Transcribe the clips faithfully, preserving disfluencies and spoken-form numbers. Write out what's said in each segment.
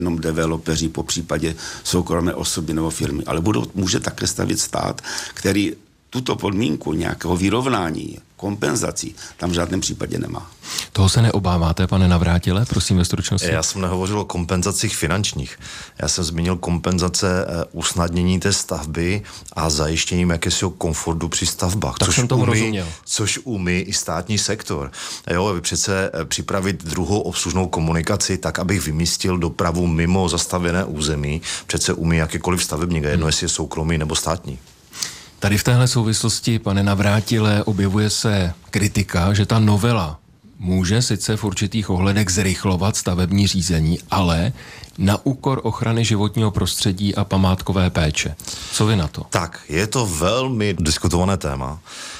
jenom developeři, po případě soukromé osoby nebo firmy, ale budou, může také stavit stát, který tuto podmínku nějakého vyrovnání, kompenzací tam v žádném případě nemá. Toho se neobáváte, pane Navrátile, prosím ve stručnosti? Já jsem nehovořil o kompenzacích finančních. Já jsem zmínil kompenzace usnadnění té stavby a zajištěním jakésiho komfortu při stavbách. Tak což jsem tomu umí, rozuměl. Což umí i státní sektor. Jo, vy přece připravit druhou obslužnou komunikaci tak, abych vymístil dopravu mimo zastavěné území, přece umí jakýkoliv stavebník, jedno jestli je soukromý nebo státní. Tady v téhle souvislosti, pane Navrátile, objevuje se kritika, že ta novela může sice v určitých ohledech zrychlovat stavební řízení, ale na úkor ochrany životního prostředí a památkové péče. Co vy na to? Tak, je to velmi diskutované téma.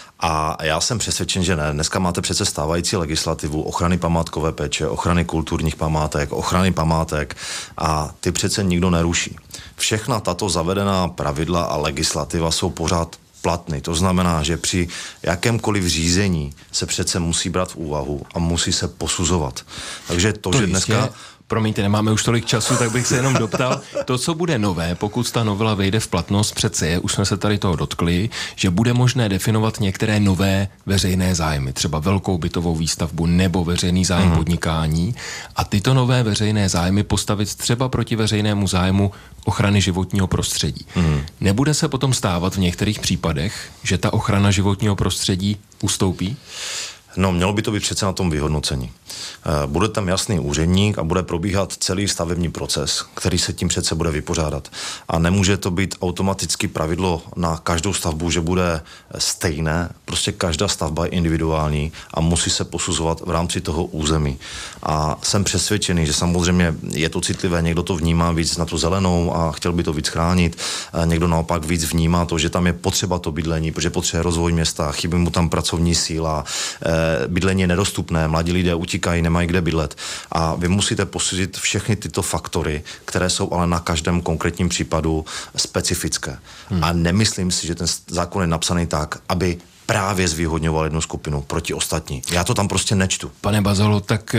A já jsem přesvědčen, že ne. Dneska máte přece stávající legislativu ochrany památkové péče, ochrany kulturních památek, ochrany památek a ty přece nikdo neruší. Všechna tato zavedená pravidla a legislativa jsou pořád platný. To znamená, že při jakémkoliv řízení se přece musí brát v úvahu a musí se posuzovat. Takže to, to že dneska... Promiňte, nemáme už tolik času, tak bych se jenom doptal. To, co bude nové, pokud ta novela vejde v platnost, přece je, už jsme se tady toho dotkli, že bude možné definovat některé nové veřejné zájmy, třeba velkou bytovou výstavbu nebo veřejný zájem mm. podnikání a tyto nové veřejné zájmy postavit třeba proti veřejnému zájmu ochrany životního prostředí. Mm. Nebude se potom stávat v některých případech, že ta ochrana životního prostředí ustoupí? No, mělo by to být přece na tom vyhodnocení. Bude tam jasný úředník a bude probíhat celý stavební proces, který se tím přece bude vypořádat. A nemůže to být automaticky pravidlo na každou stavbu, že bude stejné. Prostě každá stavba je individuální a musí se posuzovat v rámci toho území. A jsem přesvědčený, že samozřejmě je to citlivé, někdo to vnímá víc na tu zelenou a chtěl by to víc chránit, někdo naopak víc vnímá to, že tam je potřeba to bydlení, protože potřebuje rozvoj města, chybí mu tam pracovní síla, bydlení je nedostupné, mladí lidé utíkají, nemají kde bydlet. A vy musíte posuzit všechny tyto faktory, které jsou ale na každém konkrétním případu specifické. Hmm. A nemyslím si, že ten zákon je napsaný tak, aby právě zvýhodňoval jednu skupinu proti ostatní. Já to tam prostě nečtu. Pane Bazalo, tak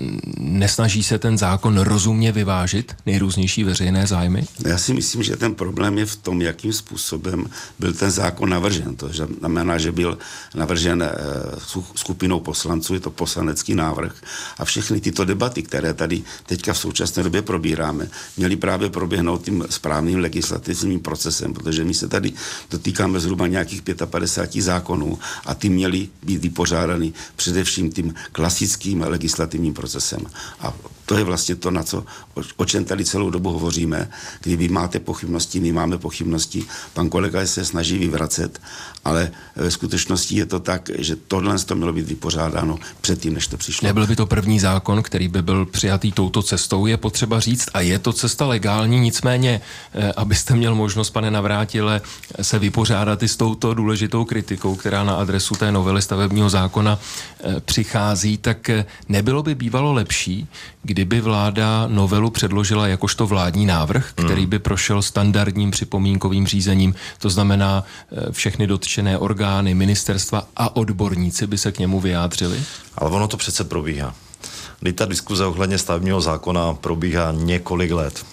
nesnaží se ten zákon rozumně vyvážit nejrůznější veřejné zájmy? Já si myslím, že ten problém je v tom, jakým způsobem byl ten zákon navržen. To znamená, že byl navržen skupinou poslanců, je to poslanecký návrh a všechny tyto debaty, které tady teďka v současné době probíráme, měly právě proběhnout tím správným legislativním procesem, protože my se tady dotýkáme zhruba nějakých padesát pět zákonů a ty měly být vypořádány především tím klasickým legislativním procesem. A to je vlastně to, na co, o čem tady celou dobu hovoříme. Kdy vy máte pochybnosti, my máme pochybnosti, pan kolega se snaží vyvracet, ale ve skutečnosti je to tak, že tohle to mělo být vypořádáno předtím, než to přišlo. Nebyl by to první zákon, který by byl přijatý touto cestou, je potřeba říct, a je to cesta legální, nicméně, abyste měl možnost, pane Navrátile, se vypořádat i s touto důležitou kritikou, která na adresu té novely stavebního zákona přichází, tak nebylo by bývalo lepší, kdyby vláda novelu předložila jakožto vládní návrh, který by prošel standardním připomínkovým řízením, to znamená všechny dotčené orgány, ministerstva a odborníci by se k němu vyjádřili? Ale ono to přece probíhá. Kdy ta diskuze ohledně stavebního zákona probíhá několik let.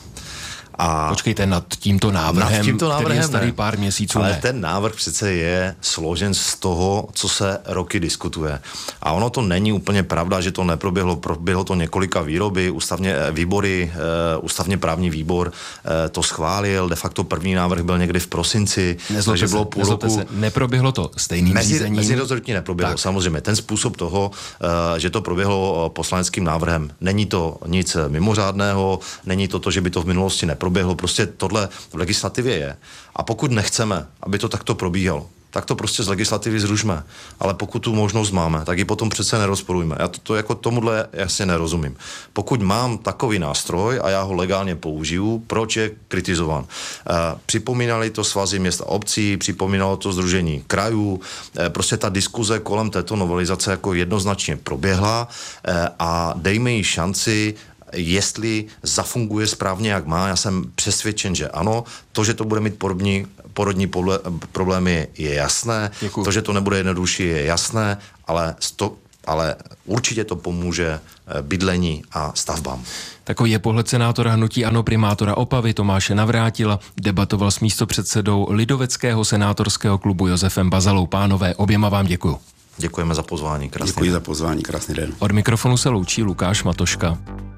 A počkejte, nad tímto návrhem, nad tímto návrhem který je starý pár měsíců, ale ne. ten návrh přece je složen z toho, co se roky diskutuje. A ono to není úplně pravda, že to neproběhlo, proběhlo to několika výroby, ústavně výbory, uh, ústavně právní výbor uh, to schválil, de facto první návrh byl někdy v prosinci, nezlobte takže se, bylo půl roku. Se. Neproběhlo to stejným mezi, řízením? Mezirezortně neproběhlo, tak. Samozřejmě. Ten způsob toho, uh, že to proběhlo poslaneckým návrhem, není to nic mimořádného, není to to, že by to v minulosti neproběhlo. Prostě tohle v legislativě je. A pokud nechceme, aby to takto probíhalo, tak to prostě z legislativy zrušme. Ale pokud tu možnost máme, tak ji potom přece nerozporujme. Já to, to jako tomuhle jasně nerozumím. Pokud mám takový nástroj a já ho legálně použiju, proč je kritizován? E, připomínali to svazy měst a obcí, připomínalo to sdružení krajů, e, prostě ta diskuze kolem této novelizace jako jednoznačně proběhla e, a dejme jí šanci, jestli zafunguje správně, jak má. Já jsem přesvědčen, že ano. To, že to bude mít porodní, porodní problémy, je jasné. Děkuju. To, že to nebude jednodušší, je jasné, ale sto, ale určitě to pomůže bydlení a stavbám. Takový je pohled senátora hnutí ANO primátora Opavy Tomáše Navrátila. Debatoval s místopředsedou lidoveckého senátorského klubu Josefem Bazalou. Pánové, oběma vám děkuju. Děkujeme za pozvání. Krásný Děkuji den. za pozvání, krásný den. Od mikrofonu se loučí Lukáš Matoška.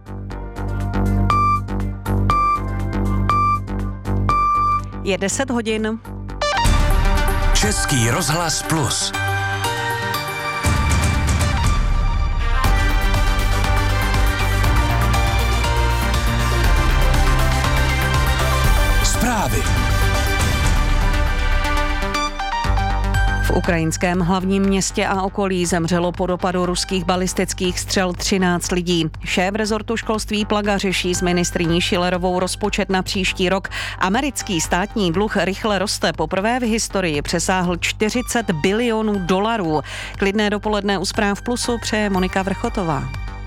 Je deset hodin. Český rozhlas plus. Zprávy. V ukrajinském hlavním městě a okolí zemřelo po dopadu ruských balistických střel třináct lidí. Šéf rezortu školství Plaga řeší s ministryní Schillerovou rozpočet na příští rok. Americký státní dluh rychle roste. Poprvé v historii přesáhl čtyřicet bilionů dolarů. Klidné dopoledne u Zpráv Plusu přeje Monika Vrchotová.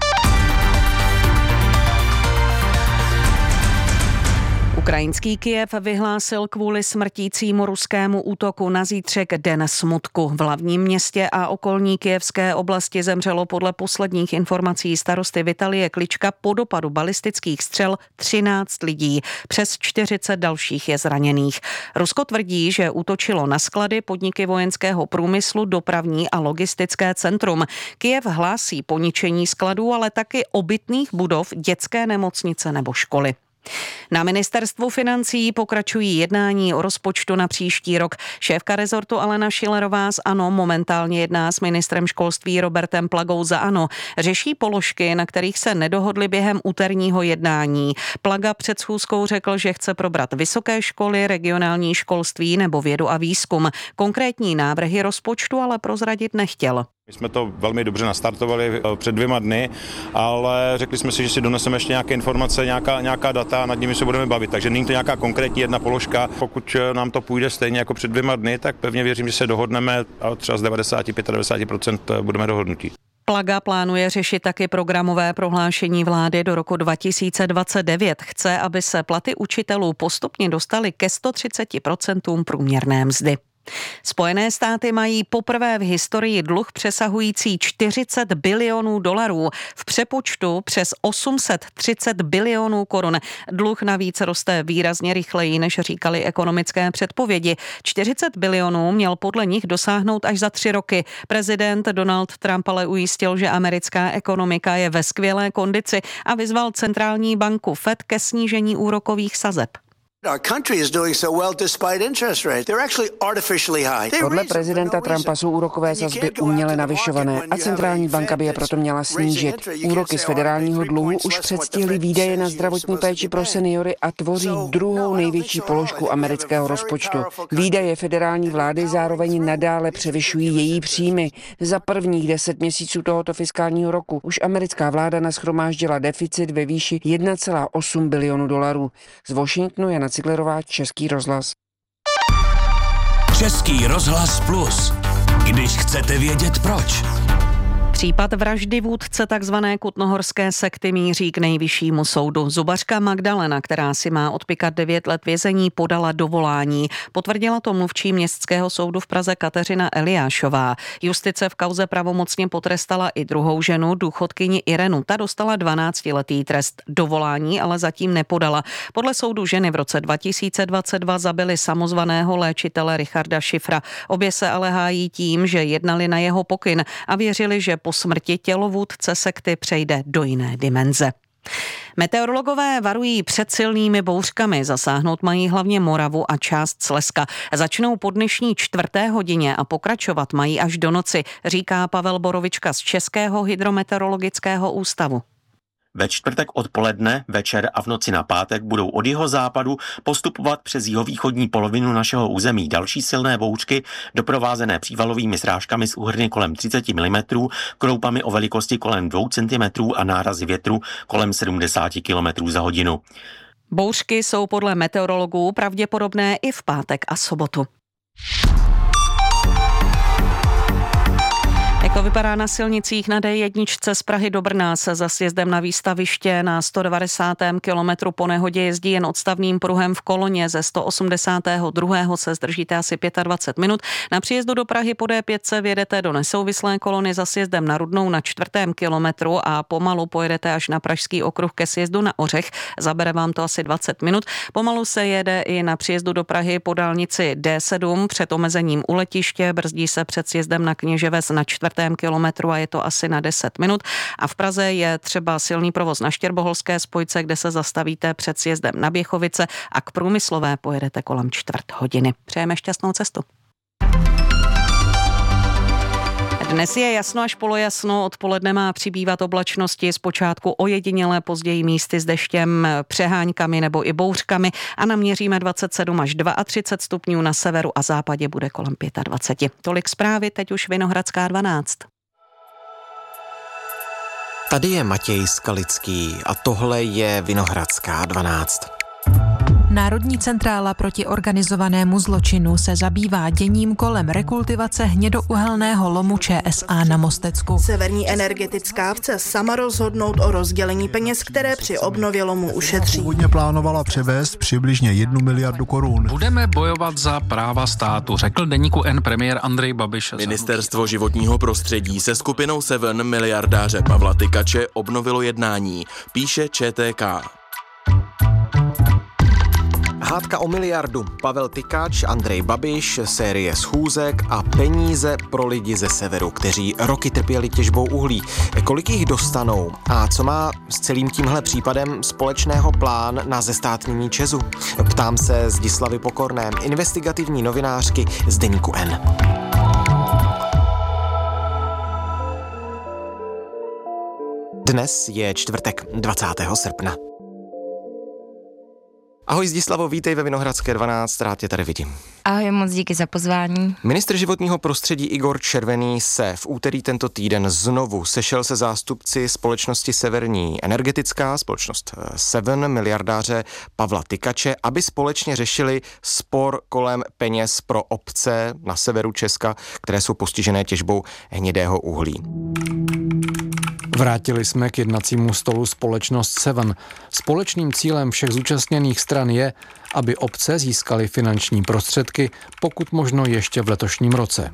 Ukrajinský Kyjev vyhlásil kvůli smrtícímu ruskému útoku na zítřek den smutku. V hlavním městě a okolní kyjevské oblasti zemřelo podle posledních informací starosty Vitalie Klička po dopadu balistických střel třináct lidí. Přes čtyřicet dalších je zraněných. Rusko tvrdí, že útočilo na sklady, podniky vojenského průmyslu, dopravní a logistické centrum. Kyjev hlásí poničení skladů, ale taky obytných budov, dětské nemocnice nebo školy. Na ministerstvu financí pokračují jednání o rozpočtu na příští rok. Šéfka rezortu Alena Schillerová z ANO momentálně jedná s ministrem školství Robertem Plagou za ANO. Řeší položky, na kterých se nedohodli během úterního jednání. Plaga před schůzkou řekl, že chce probrat vysoké školy, regionální školství nebo vědu a výzkum. Konkrétní návrhy rozpočtu ale prozradit nechtěl. My jsme to velmi dobře nastartovali před dvěma dny, ale řekli jsme si, že si doneseme ještě nějaké informace, nějaká, nějaká data a nad nimi se budeme bavit. Takže není to nějaká konkrétní jedna položka. Pokud nám to půjde stejně jako před dvěma dny, tak pevně věřím, že se dohodneme a třeba z devadesát až devadesát pět procent budeme dohodnutí. Plaga plánuje řešit taky programové prohlášení vlády do roku dva tisíce dvacet devět. Chce, aby se platy učitelů postupně dostaly ke sto třicet procent průměrné mzdy. Spojené státy mají poprvé v historii dluh přesahující čtyřicet bilionů dolarů, v přepočtu přes osm set třicet bilionů korun. Dluh navíc roste výrazně rychleji, než říkali ekonomické předpovědi. čtyřicet bilionů měl podle nich dosáhnout až za tři roky. Prezident Donald Trump ale ujistil, že americká ekonomika je ve skvělé kondici a vyzval centrální banku Fed ke snížení úrokových sazeb. Podle prezidenta Trumpa jsou úrokové sazby uměle navyšované a centrální banka by je proto měla snížit. Úroky z federálního dluhu už předstihly výdaje na zdravotní péči pro seniory a tvoří druhou největší položku amerického rozpočtu. Výdaje federální vlády zároveň nadále převyšují její příjmy. Za prvních deset měsíců tohoto fiskálního roku už americká vláda nashromáždila deficit ve výši jedna celá osm bilionu dolarů. Z Washingtonu je na Ciglerová, Český rozhlas. Český rozhlas plus. Když chcete vědět proč. Případ vraždy vůdce takzvané kutnohorské sekty míří k nejvyššímu soudu. Zubařka Magdalena, která si má odpikat devět let vězení, podala dovolání. Potvrdila to mluvčí městského soudu v Praze Kateřina Eliášová. Justice v kauze pravomocně potrestala i druhou ženu, důchodkyni Irenu. Ta dostala dvanáctiletý trest. Dovolání ale zatím nepodala. Podle soudu ženy v roce dva tisíce dvacet dva zabili samozvaného léčitele Richarda Šifra. Obě se ale hájí tím, že jednali na jeho pokyn a věřili, že po smrti tělo vůdce sekty přejde do jiné dimenze. Meteorologové varují před silnými bouřkami, zasáhnout mají hlavně Moravu a část Slezska. Začnou po dnešní čtvrté hodině a pokračovat mají až do noci, říká Pavel Borovička z Českého hydrometeorologického ústavu. Ve čtvrtek odpoledne, večer a v noci na pátek budou od jihozápadu postupovat přes jihovýchodní polovinu našeho území další silné bouřky, doprovázené přívalovými srážkami s úhrny kolem třicet milimetrů, kroupami o velikosti kolem dvou centimetrů a nárazy větru kolem sedmdesát kilometrů za hodinu. Bouřky jsou podle meteorologů pravděpodobné i v pátek a sobotu. To vypadá na silnicích na D jedna z Prahy do Brna se za sjezdem na výstaviště na sto devadesátém kilometru po nehodě jezdí jen odstavným pruhem v koloně. Ze sto osmdesátého druhého se zdržíte asi dvacet pět minut. Na příjezdu do Prahy po D pět vjedete do nesouvislé kolony za sjezdem na Rudnou na čtvrtém kilometru a pomalu pojedete až na Pražský okruh ke sjezdu na Ořech. Zabere vám to asi dvacet minut. Pomalu se jede i na příjezdu do Prahy po dálnici D sedm před omezením u letiště. Brzdí se před sjezdem na Kněževes na čtvrtém kilometru a je to asi na deset minut. A v Praze je třeba silný provoz na Štěrboholské spojce, kde se zastavíte před sjezdem na Běchovice a k Průmyslové pojedete kolem čtvrt hodiny. Přejeme šťastnou cestu. Dnes je jasno až polojasno, odpoledne má přibývat oblačnosti, zpočátku ojedinělé, později místy s deštěm, přeháňkami nebo i bouřkami a naměříme dvacet sedm až třicet dva stupňů, na severu a západě bude kolem dvacet pět. Tolik zprávy, teď už Vinohradská dvanáct. Tady je Matěj Skalický a tohle je Vinohradská dvanáct. Národní centrála proti organizovanému zločinu se zabývá děním kolem rekultivace hnědouhelného lomu ČSA na Mostecku. Severní energetická chce sama rozhodnout o rozdělení peněz, které při obnově lomu ušetří. Původně plánovala převést přibližně jednu miliardu korun. Budeme bojovat za práva státu, řekl deníku N premiér Andrej Babiš. Ministerstvo životního prostředí se skupinou Seven miliardáře Pavla Tykače obnovilo jednání, píše ČTK. Hádka o miliardu. Pavel Tykač, Andrej Babiš, série schůzek a peníze pro lidi ze severu, kteří roky trpěli těžbou uhlí. Kolik jich dostanou? A co má s celým tímhle případem společného plán na zestátnění ČEZu? Ptám se Zdislavy Pokorné, investigativní novinářky z deníku N. Dnes je čtvrtek, dvacátého srpna. Ahoj Zdislavo, vítej ve Vinohradské dvanáct, rád tě tady vidím. Ahoj, moc díky za pozvání. Ministr životního prostředí Igor Červený se v úterý tento týden znovu sešel se zástupci společnosti Severní energetická, společnost Seven, miliardáře Pavla Tykače, aby společně řešili spor kolem peněz pro obce na severu Česka, které jsou postižené těžbou hnědého uhlí. Vrátili jsme k jednacímu stolu společnost Seven. Společným cílem všech zúčastněných stran je, aby obce získaly finanční prostředky, pokud možno ještě v letošním roce.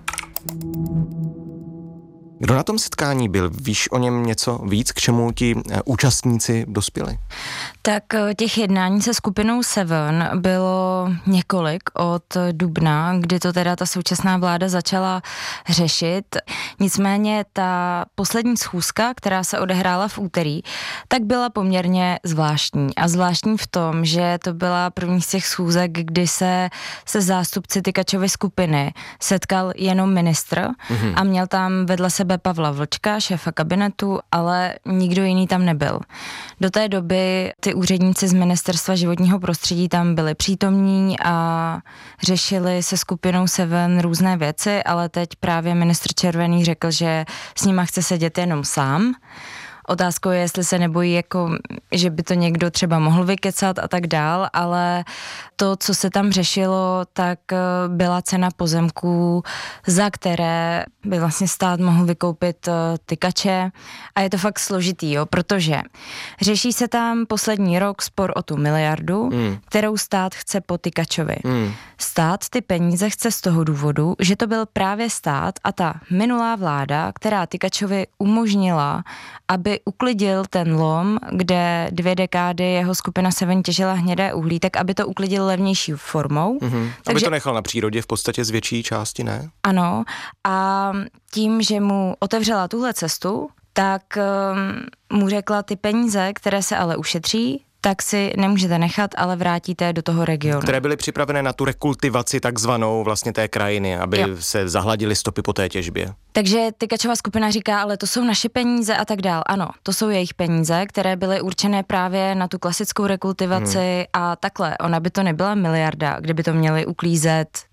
Kdo na tom setkání byl? Víš o něm něco víc, k čemu ti účastníci dospěli? Tak těch jednání se skupinou Seven bylo několik od dubna, kdy to teda ta současná vláda začala řešit. Nicméně ta poslední schůzka, která se odehrála v úterý, tak byla poměrně zvláštní. A zvláštní v tom, že to byla první z těch schůzek, kdy se se zástupci Tykačovy skupiny setkal jenom ministr mm-hmm. a měl tam vedle sebe Pavla Vlčka, šéfa kabinetu, ale nikdo jiný tam nebyl. Do té doby ty úředníci z Ministerstva životního prostředí tam byli přítomní a řešili se skupinou Seven různé věci, ale teď právě ministr Červený řekl, že s nima chce sedět jenom sám. Otázkou je, jestli se nebojí, jako, že by to někdo třeba mohl vykecat a tak dál, ale to, co se tam řešilo, tak byla cena pozemků, za které by vlastně stát mohl vykoupit Tykače a je to fakt složitý, jo, protože řeší se tam poslední rok spor o tu miliardu, hmm. kterou stát chce po Tykačovi. Hmm. Stát ty peníze chce z toho důvodu, že to byl právě stát a ta minulá vláda, která Tykačovi umožnila, aby uklidil ten lom, kde dvě dekády jeho skupina Seven těžila hnědé uhlí, tak aby to uklidil levnější formou. Mm-hmm. Takže, aby to nechal na přírodě v podstatě z větší části, ne? Ano. A tím, že mu otevřela tuhle cestu, tak um, mu řekla ty peníze, které se ale ušetří, tak si nemůžete nechat, ale vrátíte do toho regionu. Které byly připravené na tu rekultivaci takzvanou vlastně té krajiny, aby jo. se zahladily stopy po té těžbě. Takže Tykačova skupina říká, ale to jsou naše peníze a tak dál. Ano, to jsou jejich peníze, které byly určené právě na tu klasickou rekultivaci hmm. a takhle. Ona by to nebyla miliarda, kdyby to měli uklízet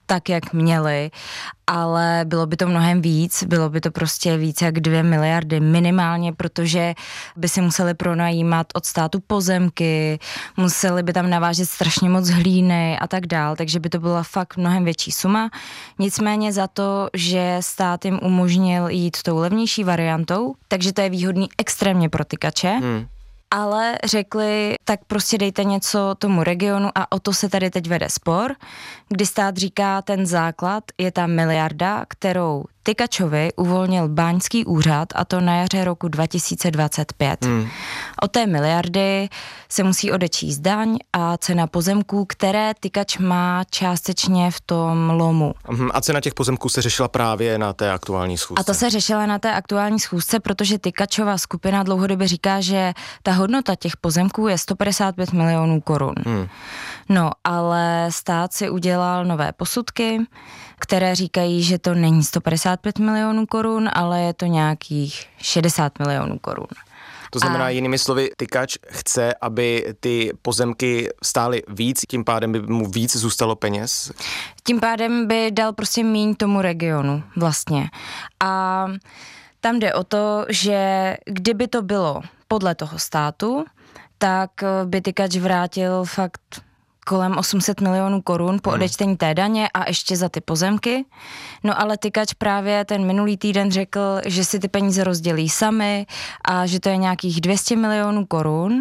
tak, jak měli, ale bylo by to mnohem víc, bylo by to prostě víc jak dvě miliardy minimálně, protože by si museli pronajímat od státu pozemky, museli by tam navážet strašně moc hlíny a tak dál, takže by to byla fakt mnohem větší suma. Nicméně za to, že stát jim umožnil jít tou levnější variantou, takže to je výhodný extrémně pro tykače, hmm. ale řekli, tak prostě dejte něco tomu regionu a o to se tady teď vede spor, kdy stát říká, ten základ je ta miliarda, kterou Tykačovi uvolnil báňský úřad, a to na jaře roku dva tisíce dvacet pět. Hmm. Od té miliardy se musí odečíst daň a cena pozemků, které Tykač má částečně v tom lomu. A cena těch pozemků se řešila právě na té aktuální schůzce. A to se řešila na té aktuální schůzce, protože Tykačova skupina dlouhodobě říká, že ta hodnota těch pozemků je sto padesát pět milionů korun. Hmm. No, ale stát si udělal nové posudky, které říkají, že to není sto padesát pět milionů korun, ale je to nějakých šedesát milionů korun. To znamená, a... jinými slovy, Tykač chce, aby ty pozemky stály víc, tím pádem by mu víc zůstalo peněz? Tím pádem by dal prostě míň tomu regionu vlastně. A tam jde o to, že kdyby to bylo podle toho státu, tak by Tykač vrátil fakt kolem osm set milionů korun po odečtení té daně a ještě za ty pozemky. No ale Tykač právě ten minulý týden řekl, že si ty peníze rozdělí sami a že to je nějakých dvě stě milionů korun.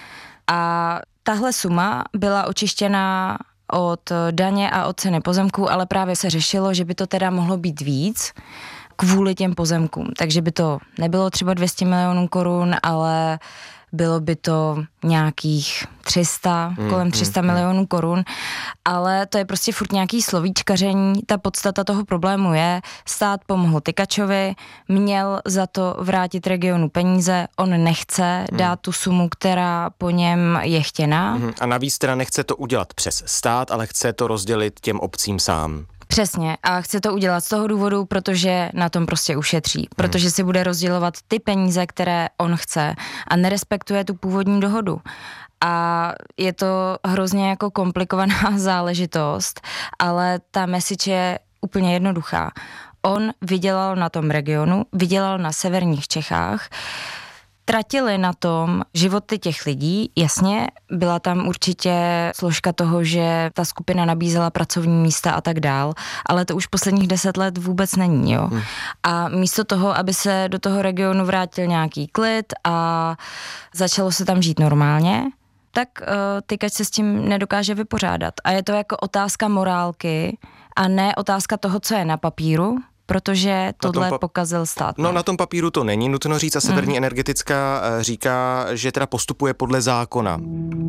A tahle suma byla očištěná od daně a od ceny pozemků, ale právě se řešilo, že by to teda mohlo být víc kvůli těm pozemkům. Takže by to nebylo třeba dvě stě milionů korun, ale bylo by to nějakých tři sta, hmm, kolem tři sta hmm, milionů korun, ale to je prostě furt nějaký slovíčkaření. Ta podstata toho problému je, stát pomohl Tykačovi, měl za to vrátit regionu peníze, on nechce hmm. dát tu sumu, která po něm je chtěná. Hmm. A navíc teda nechce to udělat přes stát, ale chce to rozdělit těm obcím sám. Přesně, a chce to udělat z toho důvodu, protože na tom prostě ušetří, protože si bude rozdělovat ty peníze, které on chce a nerespektuje tu původní dohodu. A je to hrozně jako komplikovaná záležitost, ale ta message je úplně jednoduchá. On vydělal na tom regionu, vydělal na severních Čechách, tratili na tom životy těch lidí, jasně, byla tam určitě složka toho, že ta skupina nabízela pracovní místa a tak dál, ale to už posledních deset let vůbec není, jo. Hmm. A místo toho, aby se do toho regionu vrátil nějaký klid a začalo se tam žít normálně, tak uh, Tykač se s tím nedokáže vypořádat. A je to jako otázka morálky a ne otázka toho, co je na papíru, protože tohle pa- pokazil stát. No na tom papíru to není nutno říct a Severní mm. energetická říká, že teda postupuje podle zákona.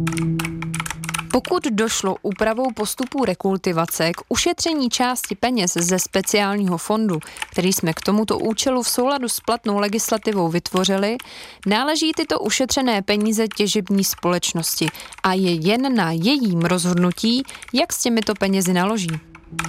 Pokud došlo úpravou postupů rekultivace k ušetření části peněz ze speciálního fondu, který jsme k tomuto účelu v souladu s platnou legislativou vytvořili, náleží tyto ušetřené peníze těžební společnosti a je jen na jejím rozhodnutí, jak s těmito penězi naloží.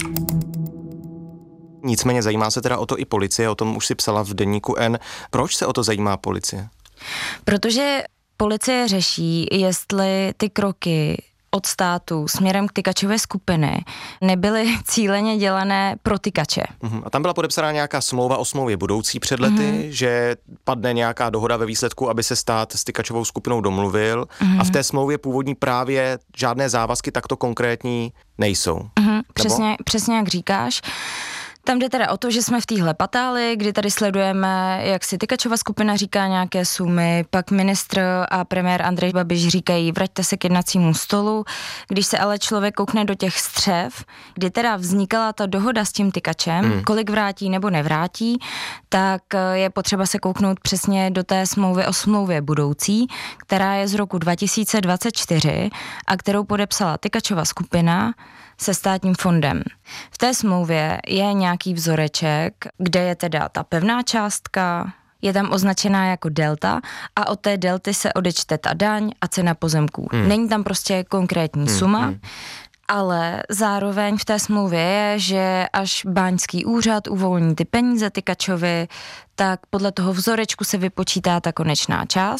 Nicméně zajímá se teda o to i policie, o tom už si psala v deníku N. Proč se o to zajímá policie? Protože policie řeší, jestli ty kroky od státu směrem k Tykačové skupiny nebyly cíleně dělané pro Tykače. Uhum. A tam byla podepsána nějaká smlouva o smlouvě budoucí před lety, uhum. že padne nějaká dohoda ve výsledku, aby se stát s Tykačovou skupinou domluvil uhum. a v té smlouvě původní právě žádné závazky takto konkrétní nejsou. Uhum. Přesně, přesně jak říkáš. Tam jde teda o to, že jsme v téhle patáli, kdy tady sledujeme, jak si Tykačova skupina říká nějaké sumy, pak ministr a premiér Andrej Babiš říkají, vraťte se k jednacímu stolu. Když se ale člověk koukne do těch střev, kdy teda vznikala ta dohoda s tím Tykačem, hmm. kolik vrátí nebo nevrátí, tak je potřeba se kouknout přesně do té smlouvy o smlouvě budoucí, která je z roku dva tisíce dvacet čtyři a kterou podepsala Tykačova skupina se státním fondem. V té smlouvě je nějaký vzoreček, kde je teda ta pevná částka, je tam označená jako delta a od té delty se odečte ta daň a cena pozemků. Hmm. Není tam prostě konkrétní hmm. suma, hmm. ale zároveň v té smlouvě je, že až báňský úřad uvolní ty peníze Tykačovi, tak podle toho vzorečku se vypočítá ta konečná část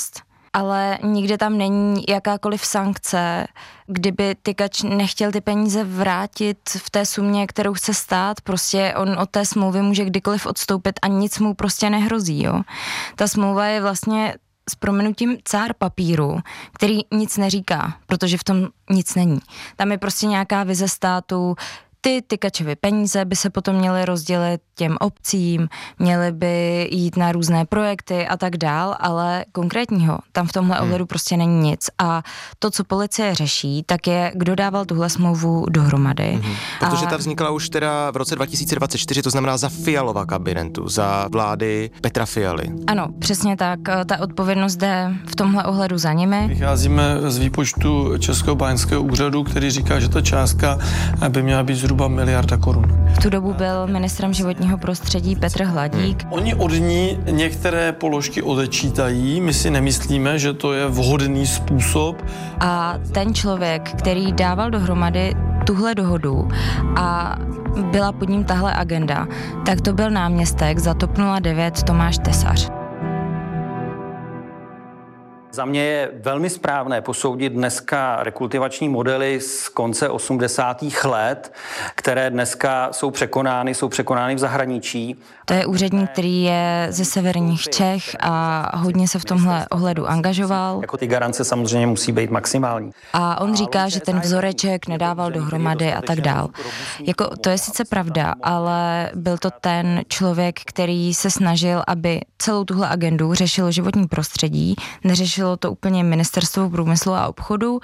ale nikde tam není jakákoliv sankce, kdyby Tykač nechtěl ty peníze vrátit v té sumě, kterou chce stát, prostě on od té smlouvy může kdykoliv odstoupit a nic mu prostě nehrozí, jo. Ta smlouva je vlastně s prominutím cár papíru, který nic neříká, protože v tom nic není. Tam je prostě nějaká vize státu, ty Tykačovy peníze by se potom měly rozdělit těm obcím, měly by jít na různé projekty a tak dál, ale konkrétního tam v tomhle ohledu prostě není nic. A to, co policie řeší, tak je, kdo dával tuhle smlouvu dohromady. Hmm. Protože a... ta vznikla už teda v roce dva tisíce dvacet čtyři, to znamená za Fialova kabinetu, za vlády Petra Fialy. Ano, přesně tak. Ta odpovědnost jde v tomhle ohledu za nimi. Vycházíme z výpočtu Českého báňského úřadu, který říká, že ta částka by měla být zhruba miliarda korun. V tu dobu byl ministrem životního prostředí Petr Hladík. Hmm. Oni od ní některé položky odečítají, my si nemyslíme, že to je vhodný způsob. A ten člověk, který dával dohromady tuhle dohodu a byla pod ním tahle agenda, tak to byl náměstek za TOP nula devět Tomáš Tesař. Za mě je velmi správné posoudit dneska rekultivační modely z konce osmdesátých let, které dneska jsou překonány, jsou překonány v zahraničí. To je úředník, který je ze severních Čech a hodně se v tomhle ohledu angažoval. Jako ty garance samozřejmě musí být maximální. A on říká, že ten vzoreček nedával dohromady a tak dál. Jako, to je sice pravda, ale byl to ten člověk, který se snažil, aby celou tuhle agendu řešilo životní prostředí, neřešilo to úplně ministerstvo průmyslu a obchodu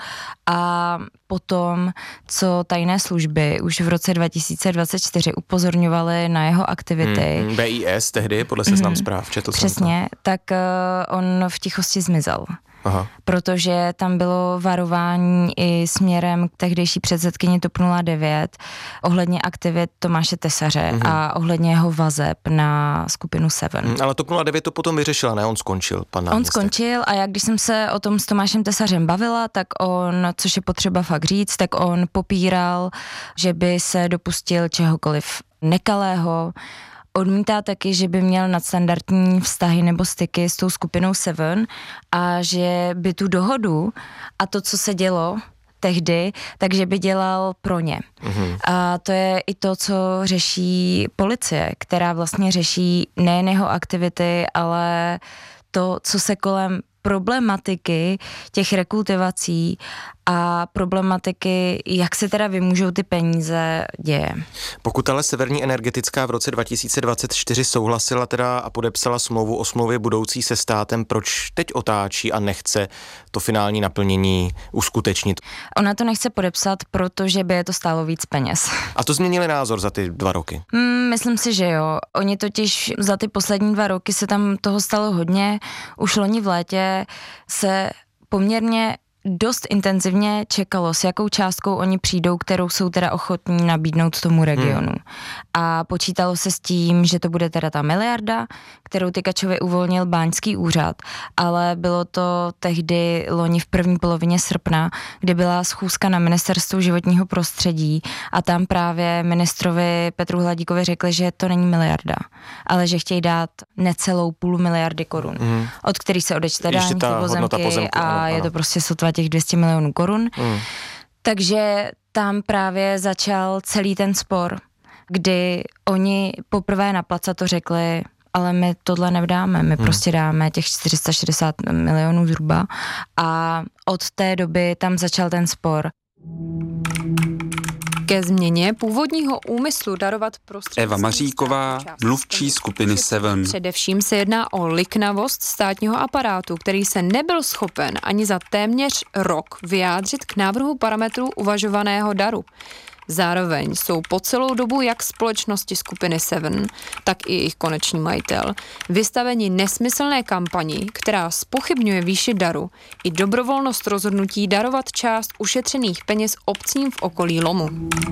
a potom, co tajné služby už v roce dva tisíce dvacet čtyři upozorňovaly na jeho aktivity. Hmm, B I S tehdy, podle seznam hmm, zpráv, četl jsem to. Přesně, tak uh, on v tichosti zmizel. Aha. Protože tam bylo varování i směrem k tehdejší předsedkyni TOP nula devět ohledně aktivit Tomáše Tesaře mm-hmm. a ohledně jeho vazeb na skupinu Seven. Mm, ale TOP nula devět to potom vyřešila, ne? On skončil, pan náměstek. On skončil a já, když jsem se o tom s Tomášem Tesařem bavila, tak on, což je potřeba fakt říct, tak on popíral, že by se dopustil čehokoliv nekalého. Odmítá taky, že by měl nadstandardní vztahy nebo styky s tou skupinou Seven a že by tu dohodu a to, co se dělo tehdy, takže by dělal pro ně. Mm-hmm. A to je i to, co řeší policie, která vlastně řeší nejen jeho aktivity, ale to, co se kolem problematiky těch rekultivací a problematiky, jak se teda vymůžou ty peníze, děje. Pokud ale Severní energetická v roce dva tisíce dvacet čtyři souhlasila teda a podepsala smlouvu o smlouvě budoucí se státem, proč teď otáčí a nechce to finální naplnění uskutečnit? Ona to nechce podepsat, protože by je to stálo víc peněz. A to změnili názor za ty dva roky? Hmm, myslím si, že jo. Oni totiž za ty poslední dva roky se tam toho stalo hodně. Už loni v létě se poměrně dost intenzivně čekalo, s jakou částkou oni přijdou, kterou jsou teda ochotní nabídnout tomu regionu. Hmm. A počítalo se s tím, že to bude teda ta miliarda, kterou Tykačovi uvolnil báňský úřad, ale bylo to tehdy loni v první polovině srpna, kdy byla schůzka na ministerstvu životního prostředí a tam právě ministrovi Petru Hladíkovi řekli, že to není miliarda, ale že chtějí dát necelou půl miliardy korun, hmm. od kterých se odečte daň, pozemky pozemku, a ano, je ano. to prostě sotva těch dvě stě milionů korun. Hmm. Takže tam právě začal celý ten spor, kdy oni poprvé na placa to řekli, ale my tohle nevdáme, my hmm. prostě dáme těch čtyři sta šedesát milionů zhruba a od té doby tam začal ten spor. Ke změně původního úmyslu darovat prostředky. Eva Maříková, mluvčí skupiny Seven. Především se jedná o liknavost státního aparátu, který se nebyl schopen ani za téměř rok vyjádřit k návrhu parametrů uvažovaného daru. Zároveň jsou po celou dobu jak společnosti skupiny Seven, tak i jejich konečný majitel vystaveni nesmyslné kampani, která zpochybňuje výši daru i dobrovolnost rozhodnutí darovat část ušetřených peněz obcím v okolí lomu.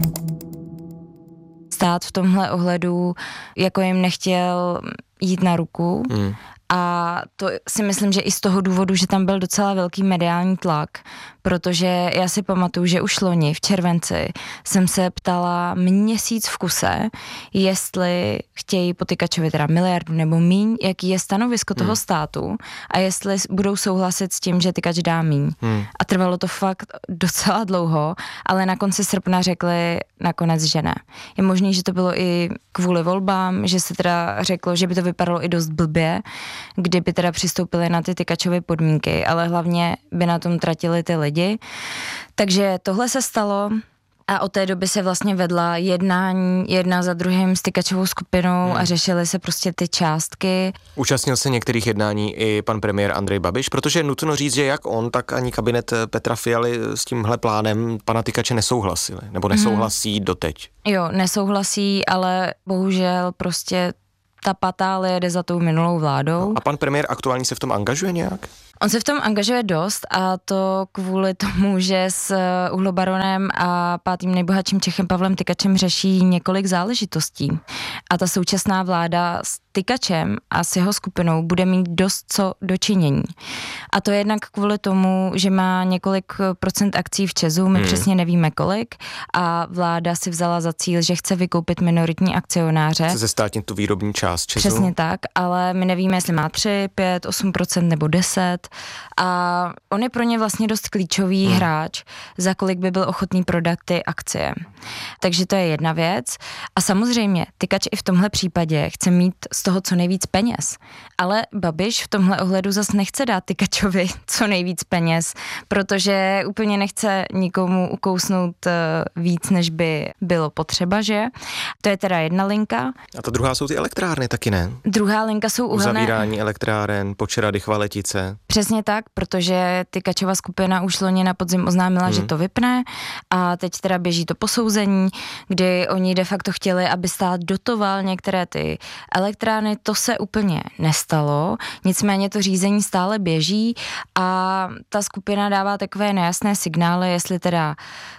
Stát v tomhle ohledu jako jim nechtěl jít na ruku. Hmm. A to si myslím, že i z toho důvodu, že tam byl docela velký mediální tlak, protože já si pamatuju, že už loni v červenci jsem se ptala měsíc v kuse, jestli chtějí po Tykačovi teda miliardu nebo míň, jaký je stanovisko toho hmm. státu a jestli budou souhlasit s tím, že Tykač dá míň. Hmm. A trvalo to fakt docela dlouho, ale na konci srpna řekli nakonec, že ne. Je možný, že to bylo i kvůli volbám, že se teda řeklo, že by to vypadalo i dost blbě, kdyby teda přistoupili na ty Tykačovy podmínky, ale hlavně by na tom tratili ty lidi. Takže tohle se stalo a od té doby se vlastně vedla jednání jedna za druhým s Tykačovou skupinou hmm. a řešily se prostě ty částky. Účastnil se některých jednání i pan premiér Andrej Babiš, protože je nutno říct, že jak on, tak ani kabinet Petra Fialy s tímhle plánem pana Tykače nesouhlasili, nebo nesouhlasí hmm. doteď. Jo, nesouhlasí, ale bohužel prostě ta patálie jde za tou minulou vládou. No, a pan premiér aktuálně se v tom angažuje nějak? On se v tom angažuje dost a to kvůli tomu, že s uhlobaronem a pátým nejbohatším Čechem Pavlem Tykačem řeší několik záležitostí. A ta současná vláda s Tykačem a s jeho skupinou bude mít dost co dočinění. A to jednak kvůli tomu, že má několik procent akcí v Česu, my hmm. přesně nevíme kolik, a vláda si vzala za cíl, že chce vykoupit minoritní akcionáře. Chce zestátnit tu výrobní část Česu. Přesně tak, ale my nevíme, jestli má tři, pět, osm procent nebo deset. A on je pro ně vlastně dost klíčový hmm. hráč, za kolik by byl ochotný prodat ty akcie. Takže to je jedna věc. A samozřejmě Tykač i v tomhle případě chce mít z toho co nejvíc peněz. Ale Babiš v tomhle ohledu zas nechce dát Tykačovi co nejvíc peněz, protože úplně nechce nikomu ukousnout víc, než by bylo potřeba, že? To je teda jedna linka. A ta druhá jsou ty elektrárny taky, ne? Druhá linka jsou uhelné... Uzavírání elektráren, Počerady, Chvaletice. Přesně tak, protože Tykačova skupina už loni na podzim oznámila, hmm. že to vypne a teď teda běží to posouzení, kdy oni de facto chtěli, aby stát dotoval některé ty elektrárny. To se úplně nestalo, nicméně to řízení stále běží a ta skupina dává takové nejasné signály, jestli teda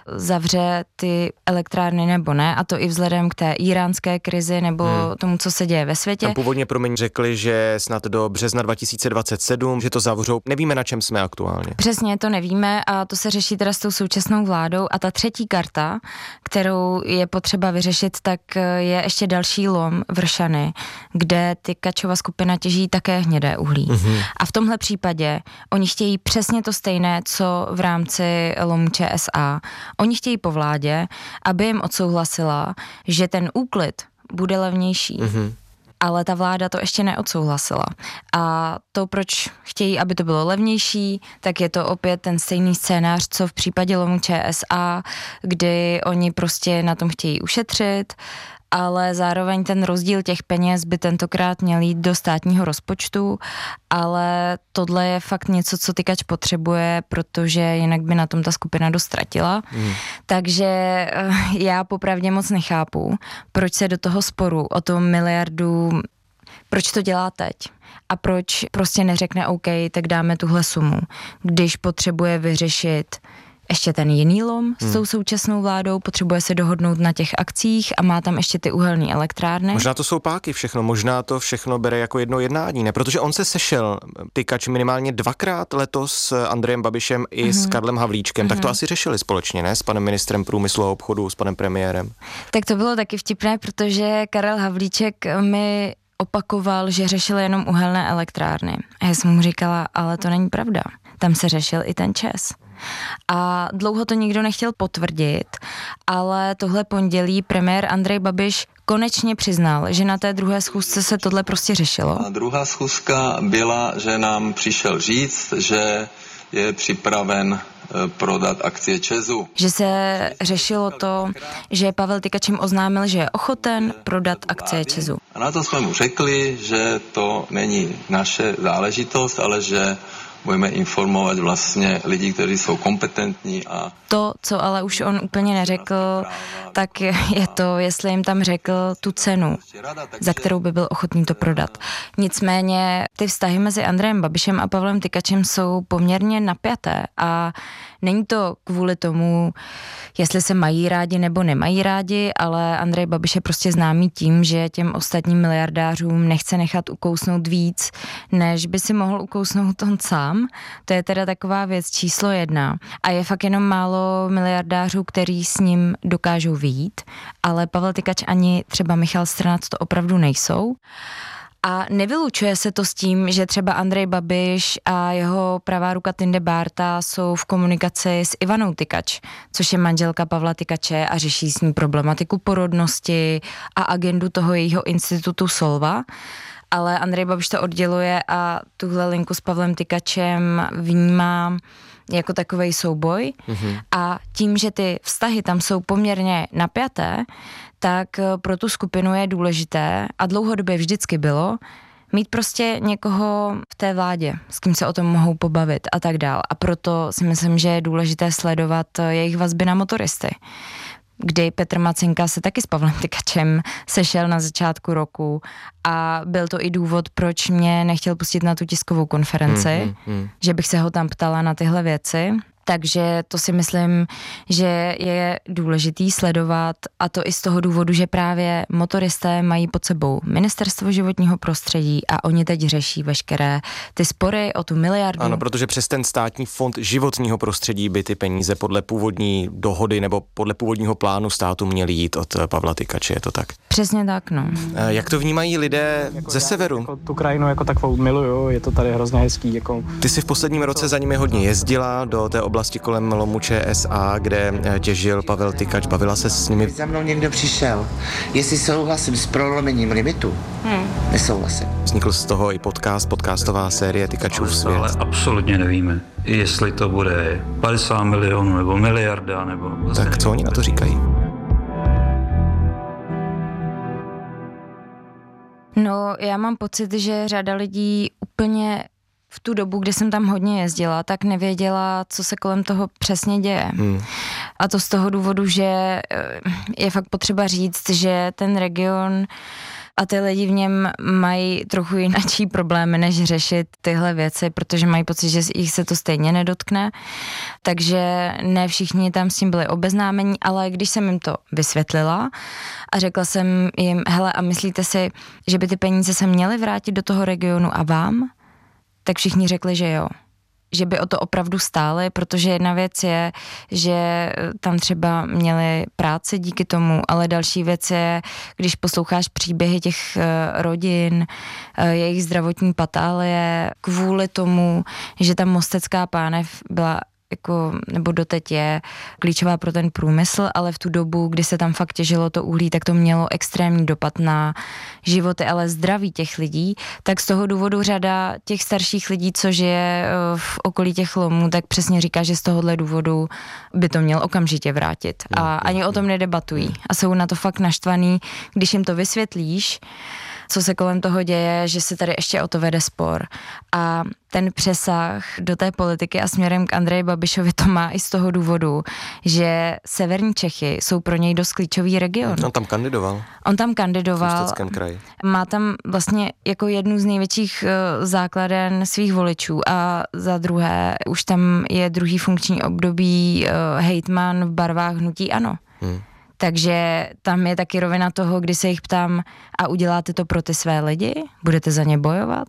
zavře ty elektrárny nebo ne, a to i vzhledem k té iránské krizi nebo hmm. tomu, co se děje ve světě. Tam původně pro mě řekli, že snad do března dva tisíce dvacet sedm, že to zavřou. Nevíme, na čem jsme aktuálně. Přesně, to nevíme a to se řeší teda s tou současnou vládou. A ta třetí karta, kterou je potřeba vyřešit, tak je ještě další lom Vršany, kde Tykačova skupina těží také hnědé uhlí. Mm-hmm. A v tomhle případě oni chtějí přesně to stejné, co v rámci lomu Č S A. Oni chtějí po vládě, aby jim odsouhlasila, že ten úklid bude levnější. Mm-hmm. Ale ta vláda to ještě neodsouhlasila. A to, proč chtějí, aby to bylo levnější, tak je to opět ten stejný scénář, co v případě lomu Č S A, kdy oni prostě na tom chtějí ušetřit, ale zároveň ten rozdíl těch peněz by tentokrát měl jít do státního rozpočtu, ale tohle je fakt něco, co Tykač potřebuje, protože jinak by na tom ta skupina dost ztratila. Hmm. Takže já popravdě moc nechápu, proč se do toho sporu o tom miliardu, proč to dělá teď a proč prostě neřekne OK, tak dáme tuhle sumu, když potřebuje vyřešit ještě ten jiný lom s tou hmm. současnou vládou, potřebuje se dohodnout na těch akcích a má tam ještě ty uhelné elektrárny. Možná to jsou páky všechno, možná to všechno bere jako jedno jednání, ne? Protože on se sešel, Tykač, minimálně dvakrát letos s Andrejem Babišem i mm-hmm. s Karlem Havlíčkem, mm-hmm. tak to asi řešili společně, ne? S panem ministrem průmyslu a obchodu, s panem premiérem. Tak to bylo taky vtipné, protože Karel Havlíček mi opakoval, že řešil jenom uhelné elektrárny. A já jsem mu říkala, ale to není pravda. Tam se řešil i ten ČEZ. A dlouho to nikdo nechtěl potvrdit, ale tohle pondělí premiér Andrej Babiš konečně přiznal, že na té druhé schůzce se tohle prostě řešilo. A druhá schůzka byla, že nám přišel říct, že je připraven prodat akcie ČEZu. Že se řešilo to, že Pavel Tykač jim oznámil, že je ochoten prodat akcie ČEZu. A na to jsme mu řekli, že to není naše záležitost, ale že budeme informovat vlastně lidi, kteří jsou kompetentní. A to, co ale už on úplně neřekl, tak je to, jestli jim tam řekl tu cenu, za kterou by byl ochotný to prodat. Nicméně ty vztahy mezi Andrejem Babišem a Pavlem Tykačem jsou poměrně napjaté a Není to kvůli tomu, jestli se mají rádi nebo nemají rádi, ale Andrej Babiš je prostě známý tím, že těm ostatním miliardářům nechce nechat ukousnout víc, než by si mohl ukousnout on sám. To je teda taková věc číslo jedna. A je fakt jenom málo miliardářů, který s ním dokážou vyjít, ale Pavel Tykač ani třeba Michal Strnad to opravdu nejsou. A nevylučuje se to s tím, že třeba Andrej Babiš a jeho pravá ruka Tinde Bárta jsou v komunikaci s Ivanou Tykač, což je manželka Pavla Tykače a řeší s ní problematiku porodnosti a agendu toho jejího institutu Solva. Ale Andrej Babiš to odděluje a tuhle linku s Pavlem Tykačem vnímá jako takovej souboj. Mm-hmm. A tím, že ty vztahy tam jsou poměrně napjaté, tak pro tu skupinu je důležité a dlouhodobě vždycky bylo mít prostě někoho v té vládě, s kým se o tom mohou pobavit a tak dál. A proto si myslím, že je důležité sledovat jejich vazby na motoristy, kdy Petr Macinka se taky s Pavlem Tykačem sešel na začátku roku a byl to i důvod, proč mě nechtěl pustit na tu tiskovou konferenci, hmm, hmm, hmm. že bych se ho tam ptala na tyhle věci. Takže to si myslím, že je důležitý sledovat a to i z toho důvodu, že právě motoristé mají pod sebou Ministerstvo životního prostředí a oni teď řeší veškeré ty spory o tu miliardu. Ano, protože přes ten státní fond životního prostředí by ty peníze podle původní dohody nebo podle původního plánu státu měly jít od Pavla Tykače, je to tak? Přesně tak, no. Jak to vnímají lidé jako ze severu? Jako tu krajinu jako takovou miluju, je to tady hrozně hezký. Jako... Ty jsi v posledním roce za nimi hodně jezdila do té oblasti kolem lomu Č S A, kde těžil Pavel Tykač, bavila se s nimi. Za mnou někdo přišel, jestli souhlasím s prolomením limitu, hmm. nesouhlasím. Vznikl z toho i podcast, podcastová série Tykačův svět. Ale absolutně nevíme, jestli to bude padesát milionů nebo miliarda, nebo... Tak co oni na to říkají? No, já mám pocit, že řada lidí úplně v tu dobu, kdy jsem tam hodně jezdila, tak nevěděla, co se kolem toho přesně děje. Hmm. A to z toho důvodu, že je fakt potřeba říct, že ten region a ty lidi v něm mají trochu jináčí problémy, než řešit tyhle věci, protože mají pocit, že jich se to stejně nedotkne. Takže ne všichni tam s tím byli obeznámeni, ale když jsem jim to vysvětlila a řekla jsem jim, hele, a myslíte si, že by ty peníze se měly vrátit do toho regionu a vám? Tak všichni řekli, že jo. Že by o to opravdu stáli, protože jedna věc je, že tam třeba měli práci díky tomu, ale další věc je, když posloucháš příběhy těch rodin, jejich zdravotní patálie, kvůli tomu, že ta Mostecká pánev byla jako, nebo doteď je klíčová pro ten průmysl, ale v tu dobu, kdy se tam fakt těžilo to uhlí, tak to mělo extrémní dopad na životy, ale zdraví těch lidí, tak z toho důvodu řada těch starších lidí, co žije v okolí těch lomů, tak přesně říká, že z tohohle důvodu by to měl okamžitě vrátit. A ani o tom nedebatují. A jsou na to fakt naštvaný, když jim to vysvětlíš, co se kolem toho děje, že se tady ještě o to vede spor. A ten přesah do té politiky a směrem k Andreji Babišovi to má i z toho důvodu, že severní Čechy jsou pro něj dost klíčový region. On tam kandidoval. On tam kandidoval. V Ústeckém kraji. Má tam vlastně jako jednu z největších uh, základen svých voličů a za druhé už tam je druhý funkční období uh, hejtman v barvách hnutí ANO. Hmm. Takže tam je taky rovina toho, kdy se jich ptám, a uděláte to pro ty své lidi? Budete za ně bojovat?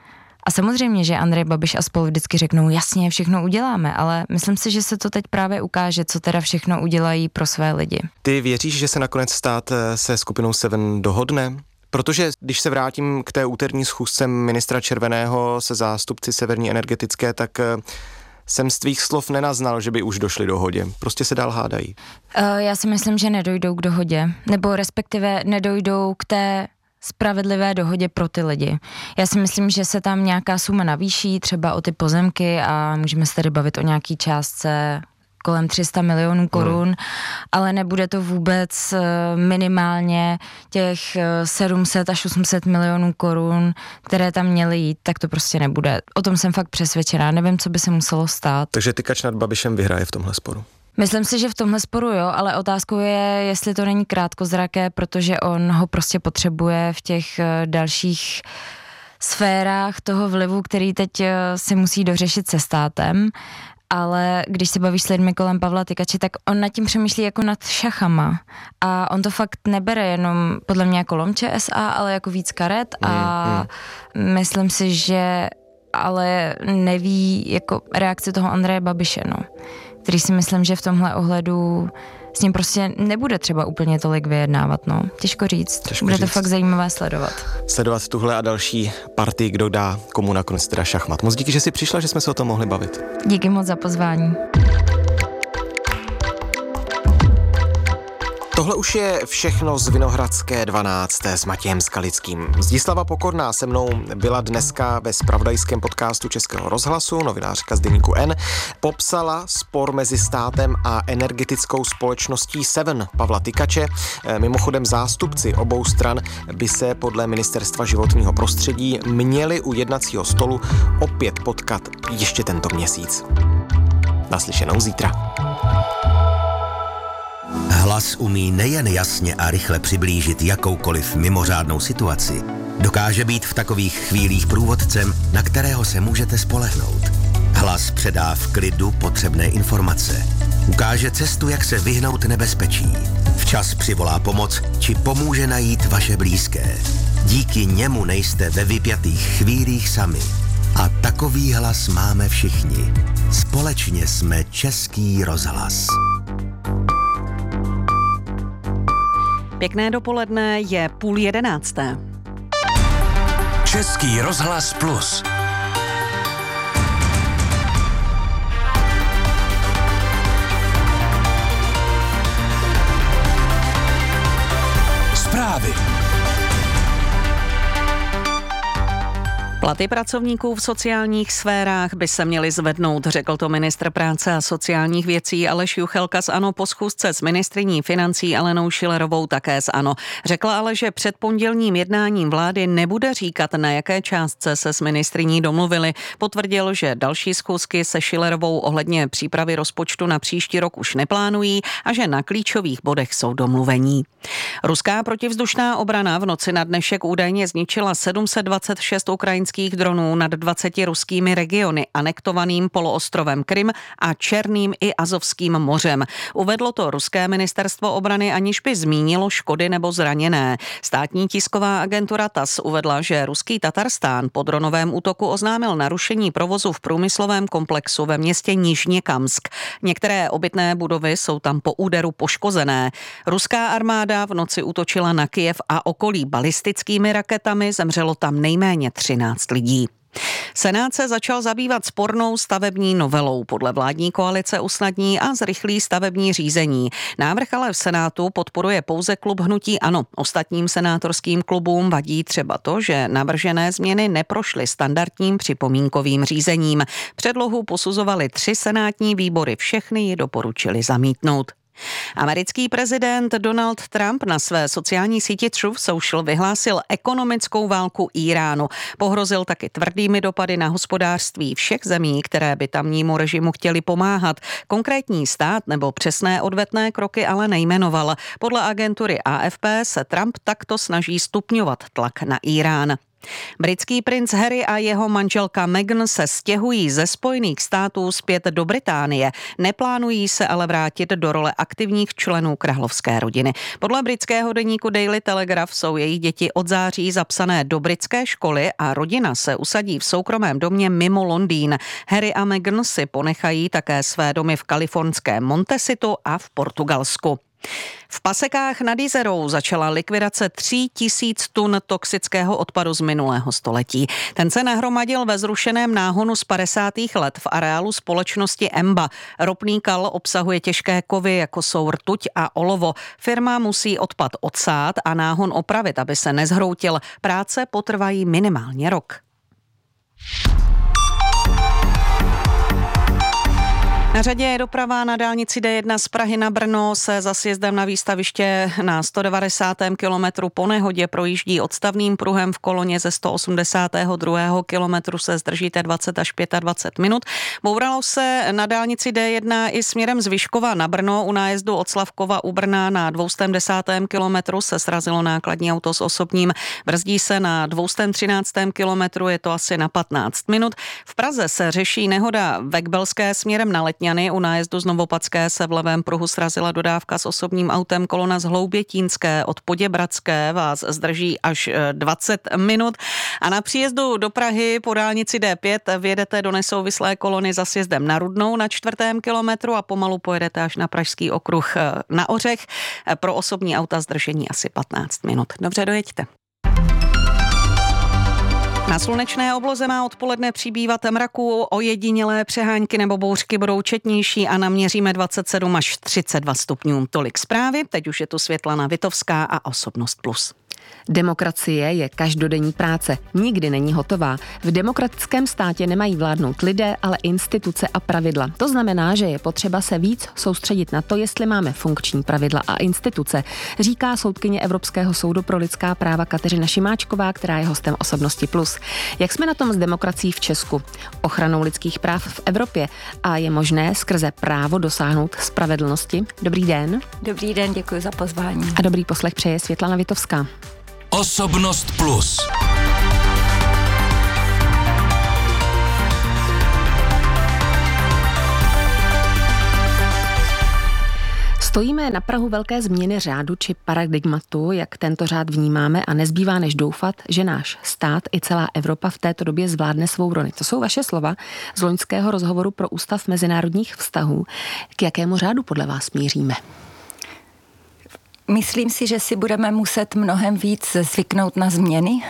A samozřejmě, že Andrej Babiš a spolu vždycky řeknou, jasně, všechno uděláme, ale myslím si, že se to teď právě ukáže, co teda všechno udělají pro své lidi. Ty věříš, že se nakonec stát se skupinou Seven dohodne? Protože když se vrátím k té úterní schůzce ministra Červeného se zástupci Severní energetické, tak jsem z tvých slov nenaznal, že by už došli dohodě. Prostě se dál hádají. Já si myslím, že nedojdou k dohodě. Nebo respektive nedojdou k té spravedlivé dohodě pro ty lidi. Já si myslím, že se tam nějaká suma navýší, třeba o ty pozemky a můžeme se tady bavit o nějaký částce kolem tři sta milionů korun, hmm. ale nebude to vůbec minimálně těch sedm set až osm set milionů korun, které tam měly jít, tak to prostě nebude. O tom jsem fakt přesvědčená, nevím, co by se muselo stát. Takže Tykač nad Babišem vyhraje v tomhle sporu. Myslím si, že v tomhle sporu jo, ale otázkou je, jestli to není krátkozraké, protože on ho prostě potřebuje v těch dalších sférách toho vlivu, který teď si musí dořešit se státem. ale když se bavíš s lidmi kolem Pavla Tykače, tak on nad tím přemýšlí jako nad šachama a on to fakt nebere jenom podle mě jako lom Č S A, ale jako víc karet a mm, mm. myslím si, že ale neví jako reakci toho Andreje Babiše, no, který si myslím, že v tomhle ohledu s ním prostě nebude třeba úplně tolik vyjednávat, no. Těžko říct. Těžko Bude říct. To fakt zajímavé sledovat. Sledovat tuhle a další partii, kdo dá komu nakonec teda šachmat. Moc díky, že jsi přišla, že jsme se o tom mohli bavit. Díky moc za pozvání. Tohle už je všechno z Vinohradské dvanácté s Matějem Skalickým. Zdislava Pokorná se mnou byla dneska ve zpravodajském podcastu Českého rozhlasu, novinářka z deníku N, popsala spor mezi státem a energetickou společností Seven Pavla Tykače. Mimochodem zástupci obou stran by se podle Ministerstva životního prostředí měli u jednacího stolu opět potkat ještě tento měsíc. Naslyšenou zítra. Hlas umí nejen jasně a rychle přiblížit jakoukoliv mimořádnou situaci, dokáže být v takových chvílích průvodcem, na kterého se můžete spolehnout. Hlas předá v klidu potřebné informace. Ukáže cestu, jak se vyhnout nebezpečí. Včas přivolá pomoc, či pomůže najít vaše blízké. Díky němu nejste ve vypjatých chvílích sami. A takový hlas máme všichni. Společně jsme Český rozhlas. Pěkné dopoledne, je půl jedenácté. Český rozhlas plus. Zprávy. Platy pracovníků v sociálních sférách by se měly zvednout, řekl to ministr práce a sociálních věcí Aleš Juchelka z ANO po schůzce s ministryní financí Alenou Schillerovou také z ANO. Řekla ale, že před pondělním jednáním vlády nebude říkat, na jaké částce se s ministryní domluvili. Potvrdil, že další schůzky se Schillerovou ohledně přípravy rozpočtu na příští rok už neplánují a že na klíčových bodech jsou domluvení. Ruská protivzdušná obrana v noci na dnešek údajně zničila sedm set dvacet šest ukrajinských dronů nad dvaceti ruskými regiony, anektovaným poloostrovem Krym a Černým i Azovským mořem. Uvedlo to ruské ministerstvo obrany, aniž by zmínilo škody nebo zraněné. Státní tisková agentura T A S uvedla, že ruský Tatarstán po dronovém útoku oznámil narušení provozu v průmyslovém komplexu ve městě Nižněkamsk. Některé obytné budovy jsou tam po úderu poškozené. Ruská armáda v noci útočila na Kyjev a okolí balistickými raketami, zemřelo tam nejméně třináct lidí. Senát se začal zabývat spornou stavební novelou. Podle vládní koalice usnadní a zrychlí stavební řízení. Návrh ale v Senátu podporuje pouze klub hnutí ANO. Ostatním senátorským klubům vadí třeba to, že navržené změny neprošly standardním připomínkovým řízením. Předlohu posuzovali tři senátní výbory, všechny ji doporučili zamítnout. Americký prezident Donald Trump na své sociální síti Truth Social vyhlásil ekonomickou válku Íránu. Pohrozil taky tvrdými dopady na hospodářství všech zemí, které by tamnímu režimu chtěli pomáhat. Konkrétní stát nebo přesné odvetné kroky ale nejmenoval. Podle agentury A F P se Trump takto snaží stupňovat tlak na Írán. Britský princ Harry a jeho manželka Meghan se stěhují ze Spojených států zpět do Británie. Neplánují se ale vrátit do role aktivních členů královské rodiny. Podle britského deníku Daily Telegraph jsou jejich děti od září zapsané do britské školy a rodina se usadí v soukromém domě mimo Londýn. Harry a Meghan si ponechají také své domy v kalifornském Montecitu a v Portugalsku. V Pasekách nad Jizerou začala likvidace tří tisíc tun toxického odpadu z minulého století. Ten se nahromadil ve zrušeném náhonu z padesátých let v areálu společnosti Emba. Ropný kal obsahuje těžké kovy, jako jsou rtuť a olovo. Firma musí odpad odsát a náhon opravit, aby se nezhroutil. Práce potrvají minimálně rok. Na řadě je doprava na dálnici D jedna z Prahy na Brno se za sjezdem na výstaviště na sto devadesátém kilometru po nehodě projíždí odstavným pruhem v koloně ze sto osmdesátého druhého kilometru se zdržíte dvacet až dvacet pět minut. Bouralo se na dálnici D jedna i směrem z Vyškova na Brno. U nájezdu od Slavkova u Brna na dvě stě desátém kilometru se srazilo nákladní auto s osobním. Brzdí se na dvě stě třináctém kilometru, je to asi na patnáct minut. V Praze se řeší nehoda ve Kbelské směrem na Letňany. U nájezdu z Novopadské se v levém pruhu srazila dodávka s osobním autem. Kolona z Hloubětínské od Poděbradské vás zdrží až dvacet minut. A na příjezdu do Prahy po dálnici D pět vjedete do nesouvislé kolony za sjezdem na Rudnou na čtvrtém kilometru a pomalu pojedete až na Pražský okruh na Ořech. Pro osobní auta zdržení asi patnáct minut. Dobře, dojeďte. Na slunečné obloze má odpoledne přibývat mraků, ojedinělé přehánky nebo bouřky budou četnější a naměříme dvacet sedm až třicet dva stupňů. Tolik zprávy, teď už je tu Světlana Vitovská a Osobnost plus. Demokracie je každodenní práce, nikdy není hotová. V demokratickém státě nemají vládnout lidé, ale instituce a pravidla. To znamená, že je potřeba se víc soustředit na to, jestli máme funkční pravidla a instituce, říká soudkyně Evropského soudu pro lidská práva Kateřina Šimáčková, která je hostem Osobnosti plus. Jak jsme na tom s demokracií v Česku, ochranou lidských práv v Evropě a je možné skrze právo dosáhnout spravedlnosti? Dobrý den. Dobrý den, děkuji za pozvání. A dobrý poslech přeje Světlana Vitovská. Osobnost plus. Stojíme na prahu velké změny řádu či paradigmatu, jak tento řád vnímáme a nezbývá než doufat, že náš stát i celá Evropa v této době zvládne svou roli. To jsou vaše slova z loňského rozhovoru pro Ústav mezinárodních vztahů. K jakému řádu podle vás míříme? Myslím si, že si budeme muset mnohem víc zvyknout na změny.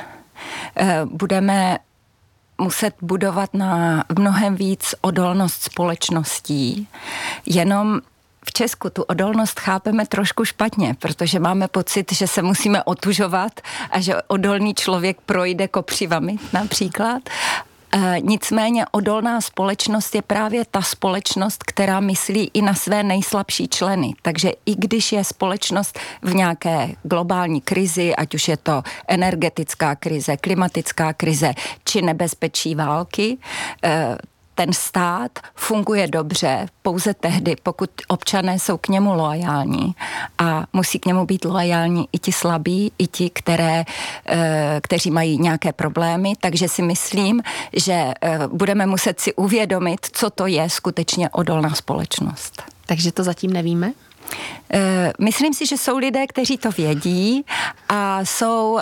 Budeme muset budovat na mnohem víc odolnost společností. Jenom v Česku tu odolnost chápeme trošku špatně, protože máme pocit, že se musíme otužovat a že odolný člověk projde kopřivami například. E, nicméně odolná společnost je právě ta společnost, která myslí i na své nejslabší členy. Takže i když je společnost v nějaké globální krizi, ať už je to energetická krize, klimatická krize či nebezpečí války, e, ten stát funguje dobře pouze tehdy, pokud občané jsou k němu loajální a musí k němu být loajální i ti slabí, i ti, které, kteří mají nějaké problémy, takže si myslím, že budeme muset si uvědomit, co to je skutečně odolná společnost. Takže to zatím nevíme? Myslím si, že jsou lidé, kteří to vědí a jsou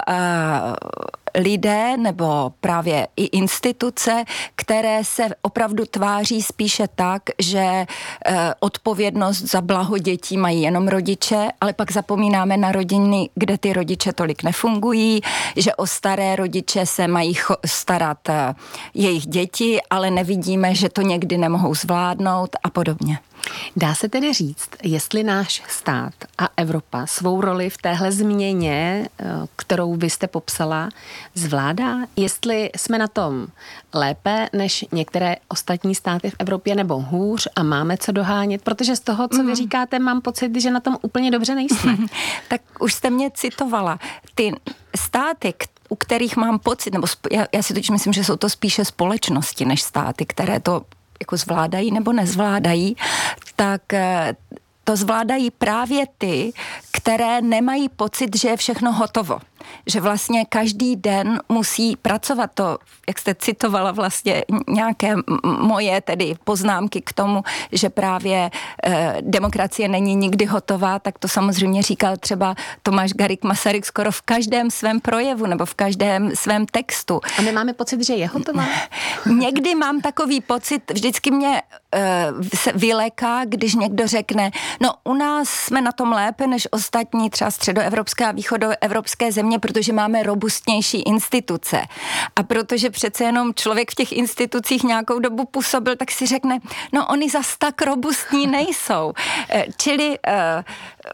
lidé nebo právě i instituce, které se opravdu tváří spíše tak, že odpovědnost za blaho dětí mají jenom rodiče, ale pak zapomínáme na rodiny, kde ty rodiče tolik nefungují, že o staré rodiče se mají starat jejich děti, ale nevidíme, že to někdy nemohou zvládnout a podobně. Dá se tedy říct, jestli náš stát a Evropa svou roli v téhle změně, kterou vy jste popsala, zvládá? Jestli jsme na tom lépe než některé ostatní státy v Evropě nebo hůř a máme co dohánět? Protože z toho, co vy říkáte, mám pocit, že na tom úplně dobře nejsme. Tak už jste mě citovala. Ty státy, u kterých mám pocit, nebo já, já si totiž myslím, že jsou to spíše společnosti než státy, které to jako zvládají nebo nezvládají, tak to zvládají právě ty, které nemají pocit, že je všechno hotovo. Že vlastně každý den musí pracovat to, jak jste citovala vlastně nějaké moje tedy poznámky k tomu, že právě eh, demokracie není nikdy hotová, tak to samozřejmě říkal třeba Tomáš Garrigue Masaryk skoro v každém svém projevu nebo v každém svém textu. A my máme pocit, že je hotová? Někdy mám takový pocit, vždycky mě eh, se vyléká, když někdo řekne, no u nás jsme na tom lépe než ostatní třeba středoevropské a východoevropské země, protože máme robustnější instituce. A protože přece jenom člověk v těch institucích nějakou dobu působil, tak si řekne, no oni zas tak robustní nejsou. Čili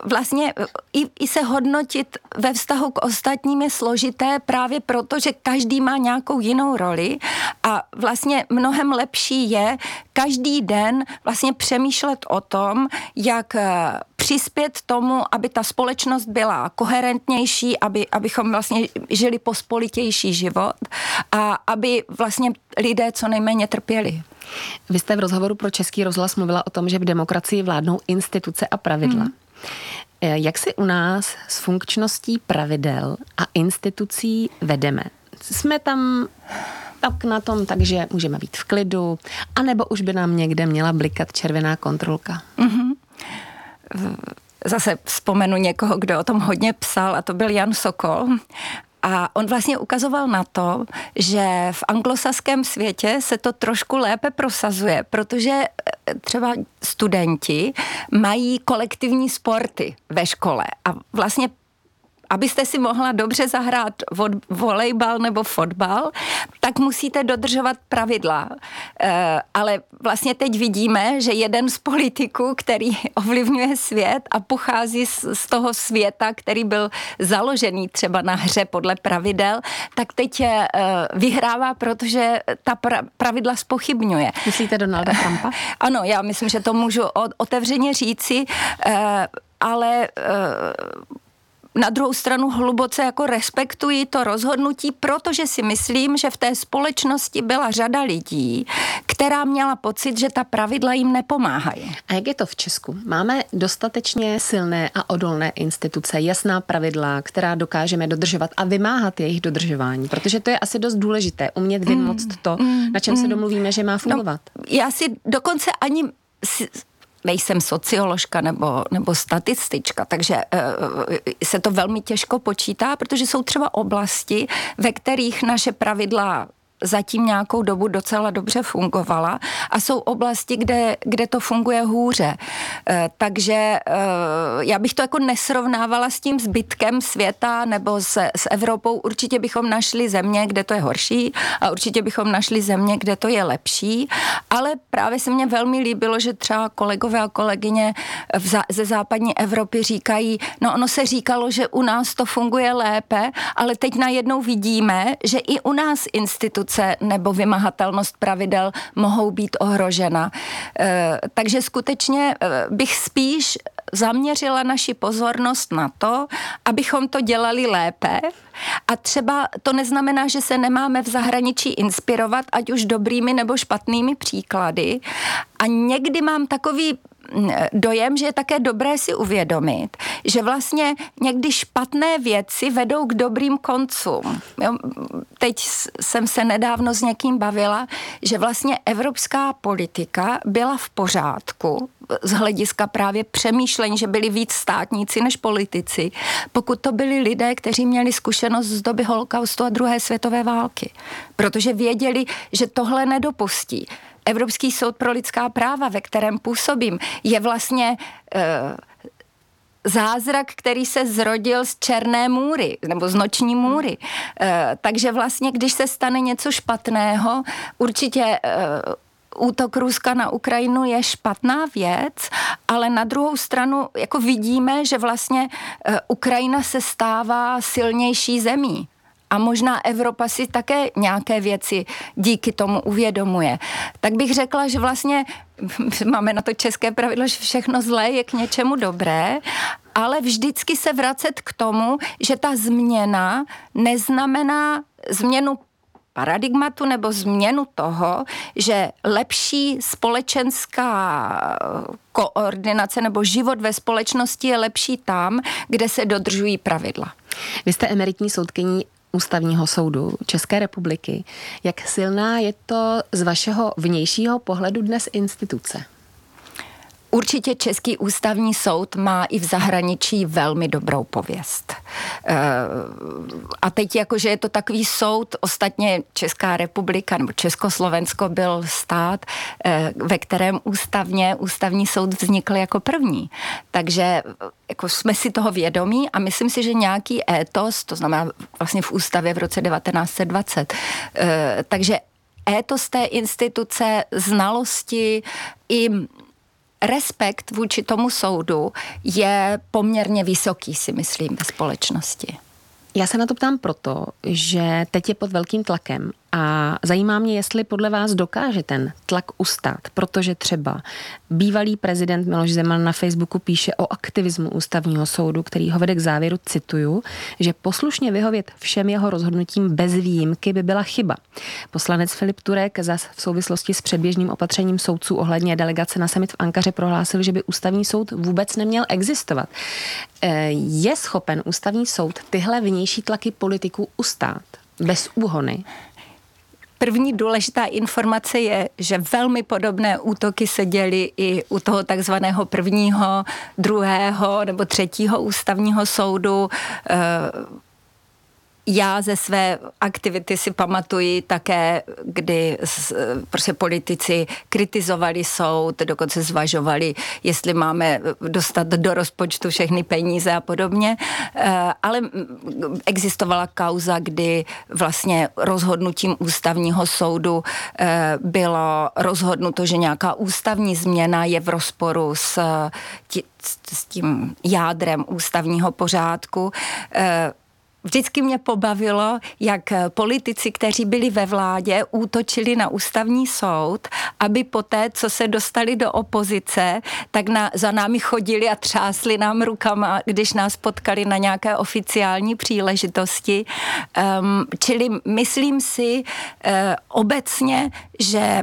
vlastně i, i se hodnotit ve vztahu k ostatním je složité právě proto, že každý má nějakou jinou roli a vlastně mnohem lepší je každý den vlastně přemýšlet o tom, jak přispět tomu, aby ta společnost byla koherentnější, aby, abychom vlastně žili pospolitější život a aby vlastně lidé co nejméně trpěli. Vy jste v rozhovoru pro Český rozhlas mluvila o tom, že v demokracii vládnou instituce a pravidla. Hmm. Jak si u nás s funkčností pravidel a institucí vedeme? Jsme tam tak na tom, takže můžeme být v klidu, anebo už by nám někde měla blikat červená kontrolka? Mm-hmm. Zase vzpomenu někoho, kdo o tom hodně psal, a to byl Jan Sokol. A on vlastně ukazoval na to, že v anglosaském světě se to trošku lépe prosazuje, protože třeba studenti mají kolektivní sporty ve škole a vlastně abyste si mohla dobře zahrát volejbal nebo fotbal, tak musíte dodržovat pravidla. E, ale vlastně teď vidíme, že jeden z politiků, který ovlivňuje svět a pochází z, z toho světa, který byl založený třeba na hře podle pravidel, tak teď e, vyhrává, protože ta pra, pravidla zpochybňuje. Myslíte Donalda Trumpa? Ano, já myslím, že to můžu otevřeně říci, e, ale e, na druhou stranu hluboce jako respektuji to rozhodnutí, protože si myslím, že v té společnosti byla řada lidí, která měla pocit, že ta pravidla jim nepomáhají. A jak je to v Česku? Máme dostatečně silné a odolné instituce, jasná pravidla, která dokážeme dodržovat a vymáhat jejich dodržování, protože to je asi dost důležité, umět vymoct to, mm, na čem mm, se domluvíme, že má fungovat. No, já si dokonce ani si, nejsem socioložka nebo, nebo statistička, takže uh, se to velmi těžko počítá, protože jsou třeba oblasti, ve kterých naše pravidla zatím nějakou dobu docela dobře fungovala a jsou oblasti, kde, kde to funguje hůře. E, takže e, já bych to jako nesrovnávala s tím zbytkem světa nebo se, s Evropou. Určitě bychom našli země, kde to je horší a určitě bychom našli země, kde to je lepší, ale právě se mně velmi líbilo, že třeba kolegové a kolegyně v zá, ze západní Evropy říkají, no ono se říkalo, že u nás to funguje lépe, ale teď najednou vidíme, že i u nás instituce nebo vymahatelnost pravidel mohou být ohrožena. E, takže skutečně bych spíš zaměřila naši pozornost na to, abychom to dělali lépe a třeba to neznamená, že se nemáme v zahraničí inspirovat, ať už dobrými nebo špatnými příklady a někdy mám takový dojem, že je také dobré si uvědomit, že vlastně někdy špatné věci vedou k dobrým koncům. Jo, teď jsem se nedávno s někým bavila, že vlastně evropská politika byla v pořádku z hlediska právě přemýšlení, že byli víc státníci než politici, pokud to byli lidé, kteří měli zkušenost z doby holokaustu a druhé světové války. Protože věděli, že tohle nedopustí. Evropský soud pro lidská práva, ve kterém působím, je vlastně e, zázrak, který se zrodil z Černé můry, nebo z Noční můry. E, takže vlastně, když se stane něco špatného, určitě e, útok Ruska na Ukrajinu je špatná věc, ale na druhou stranu jako vidíme, že vlastně e, Ukrajina se stává silnější zemí. A možná Evropa si také nějaké věci díky tomu uvědomuje. Tak bych řekla, že vlastně máme na to české pravidlo, že všechno zlé je k něčemu dobré, ale vždycky se vracet k tomu, že ta změna neznamená změnu paradigmatu nebo změnu toho, že lepší společenská koordinace nebo život ve společnosti je lepší tam, kde se dodržují pravidla. Vy jste emeritní soudkyní Ústavního soudu České republiky. Jak silná je to z vašeho vnějšího pohledu dnes instituce? Určitě Český ústavní soud má i v zahraničí velmi dobrou pověst. A teď jakože je to takový soud, ostatně Česká republika nebo Československo byl stát, ve kterém ústavně ústavní soud vznikl jako první. Takže jako jsme si toho vědomí a myslím si, že nějaký étos, to znamená vlastně v ústavě v roce devatenáct set dvacet, takže étos té instituce, znalosti i respekt vůči tomu soudu je poměrně vysoký, si myslím, ve společnosti. Já se na to ptám proto, že teď je pod velkým tlakem a zajímá mě, jestli podle vás dokáže ten tlak ustát, protože třeba bývalý prezident Miloš Zeman na Facebooku píše o aktivismu ústavního soudu, který ho vede k závěru, cituju, že poslušně vyhovět všem jeho rozhodnutím bez výjimky by byla chyba. Poslanec Filip Turek zas v souvislosti s předběžným opatřením soudců ohledně delegace na summit v Ankaře prohlásil, že by ústavní soud vůbec neměl existovat. Je schopen ústavní soud tyhle vnější tlaky politiků ustát bez úhony? První důležitá informace je, že velmi podobné útoky se děly i u toho takzvaného prvního, druhého nebo třetího ústavního soudu. Já ze své aktivity si pamatuji také, kdy prostě politici kritizovali soud, dokonce zvažovali, jestli máme dostat do rozpočtu všechny peníze a podobně, ale existovala kauza, kdy vlastně rozhodnutím ústavního soudu bylo rozhodnuto, že nějaká ústavní změna je v rozporu s, tí, s tím jádrem ústavního pořádku. Vždycky mě pobavilo, jak politici, kteří byli ve vládě, útočili na ústavní soud, aby poté, co se dostali do opozice, tak na, za námi chodili a třásli nám rukama, když nás potkali na nějaké oficiální příležitosti. Um, čili myslím si uh, obecně, že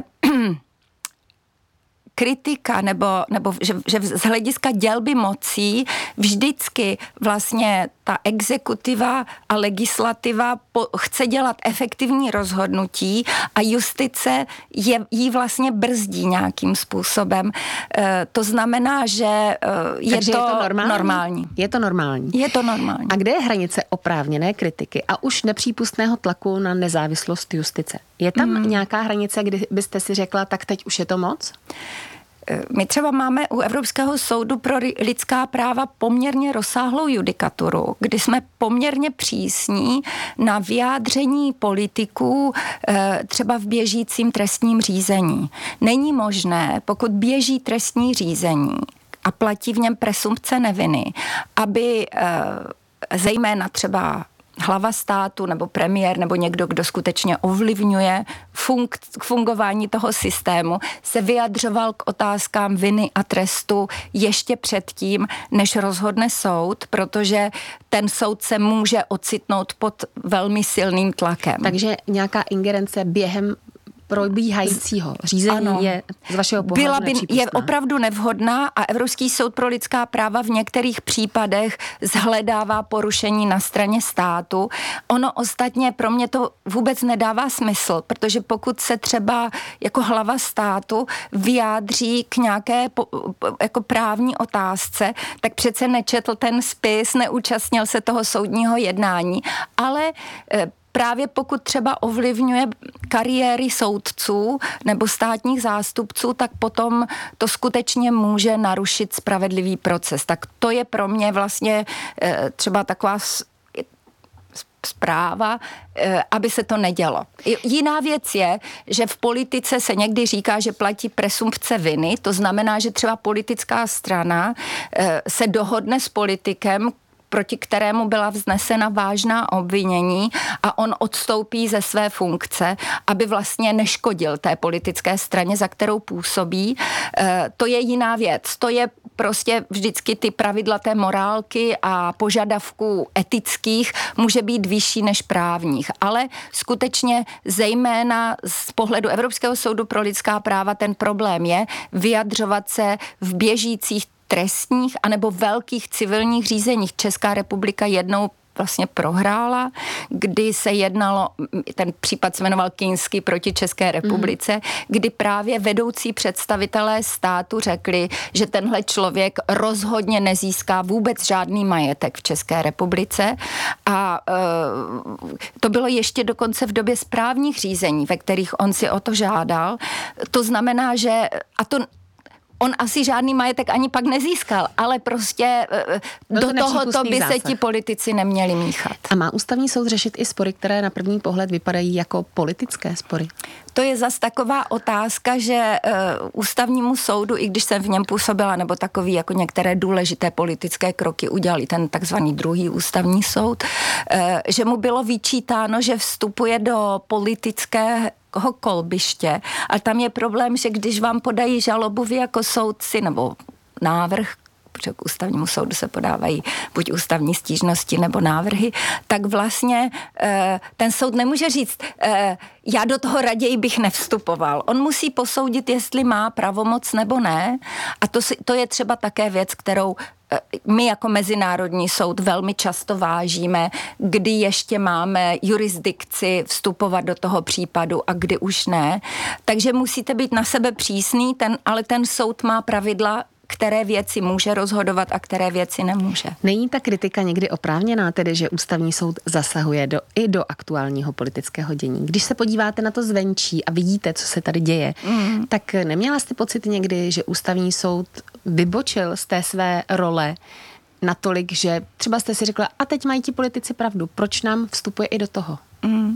kritika nebo, nebo že, že z hlediska dělby mocí vždycky vlastně ta exekutiva a legislativa po, chce dělat efektivní rozhodnutí a justice je, jí vlastně brzdí nějakým způsobem. E, to znamená, že e, je, to je to normální? normální. Je to normální. Je to normální. A kde je hranice oprávněné kritiky a už nepřípustného tlaku na nezávislost justice? Je tam mm. nějaká hranice, kdy byste si řekla, tak teď už je to moc? My třeba máme u Evropského soudu pro lidská práva poměrně rozsáhlou judikaturu, kdy jsme poměrně přísní na vyjádření politiků třeba v běžícím trestním řízení. Není možné, pokud běží trestní řízení a platí v něm presumpce neviny, aby zejména třeba hlava státu nebo premiér nebo někdo, kdo skutečně ovlivňuje funk- fungování toho systému, se vyjadřoval k otázkám viny a trestu ještě předtím, než rozhodne soud, protože ten soud se může ocitnout pod velmi silným tlakem. Takže nějaká ingerence během probíhajícího řízení ano. je z vašeho pohledu Byla by, nepřípustná. Je opravdu nevhodná a Evropský soud pro lidská práva v některých případech zhledává porušení na straně státu. Ono ostatně pro mě to vůbec nedává smysl, protože pokud se třeba jako hlava státu vyjádří k nějaké po, jako právní otázce, tak přece nečetl ten spis, neúčastnil se toho soudního jednání, ale právě pokud třeba ovlivňuje kariéry soudců nebo státních zástupců, tak potom to skutečně může narušit spravedlivý proces. Tak to je pro mě vlastně třeba taková zpráva, aby se to nedělo. Jiná věc je, že v politice se někdy říká, že platí presumpce viny, to znamená, že třeba politická strana se dohodne s politikem, proti kterému byla vznesena vážná obvinění a on odstoupí ze své funkce, aby vlastně neškodil té politické straně, za kterou působí. E, to je jiná věc. To je prostě vždycky ty pravidla té morálky a požadavků etických může být vyšší než právních. Ale skutečně zejména z pohledu Evropského soudu pro lidská práva ten problém je vyjadřovat se v běžících trestních anebo velkých civilních řízeních. Česká republika jednou vlastně prohrála, kdy se jednalo, ten případ se jmenoval Kinský proti České republice, mm. kdy právě vedoucí představitelé státu řekli, že tenhle člověk rozhodně nezíská vůbec žádný majetek v České republice a e, to bylo ještě dokonce v době správních řízení, ve kterých on si o to žádal. To znamená, že a to on asi žádný majetek ani pak nezískal, ale prostě no do to tohoto by zásah. Se ti politici neměli míchat. A má ústavní soud řešit i spory, které na první pohled vypadají jako politické spory? To je zas taková otázka, že uh, ústavnímu soudu, i když jsem v něm působila, nebo takový jako některé důležité politické kroky udělali ten takzvaný druhý ústavní soud, uh, že mu bylo vyčítáno, že vstupuje do politické kolbiště. A tam je problém, že když vám podají žalobu vy jako soudci nebo návrh, protože k ústavnímu soudu se podávají buď ústavní stížnosti nebo návrhy, tak vlastně e, ten soud nemůže říct, e, já do toho raději bych nevstupoval. On musí posoudit, jestli má pravomoc nebo ne. A to, si, to je třeba také věc, kterou e, my jako Mezinárodní soud velmi často vážíme, kdy ještě máme jurisdikci vstupovat do toho případu a kdy už ne. Takže musíte být na sebe přísný, ten, ale ten soud má pravidla, které věci může rozhodovat a které věci nemůže. Není ta kritika někdy oprávněná, tedy, že ústavní soud zasahuje do, i do aktuálního politického dění? Když se podíváte na to zvenčí a vidíte, co se tady děje, mm. tak neměla jste pocit někdy, že ústavní soud vybočil z té své role natolik, že třeba jste si řekla, a teď mají ti politici pravdu, proč nám vstupuje i do toho? Mm.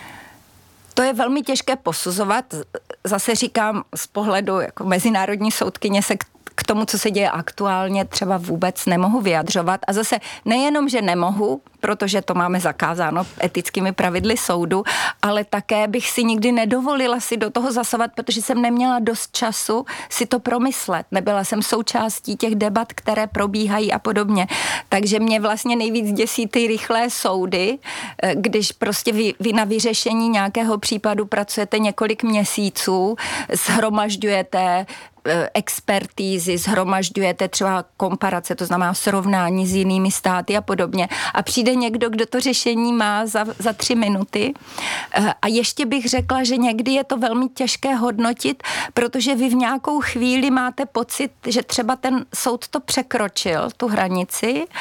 To je velmi těžké posuzovat. Zase říkám, z pohledu jako mezinárodní soudkyně se k tomu, co se děje aktuálně, třeba vůbec nemohu vyjadřovat. A zase nejenom, že nemohu, protože to máme zakázáno etickými pravidly soudu, ale také bych si nikdy nedovolila si do toho zasahovat, protože jsem neměla dost času si to promyslet. Nebyla jsem součástí těch debat, které probíhají a podobně. Takže mě vlastně nejvíc děsí ty rychlé soudy, když prostě vy, vy na vyřešení nějakého případu pracujete několik měsíců, shromažďujete expertízy, zhromažďujete třeba komparace, to znamená srovnání s jinými státy a podobně. A přijde někdo, kdo to řešení má za, za tři minuty. A ještě bych řekla, že někdy je to velmi těžké hodnotit, protože vy v nějakou chvíli máte pocit, že třeba ten soud to překročil, tu hranici,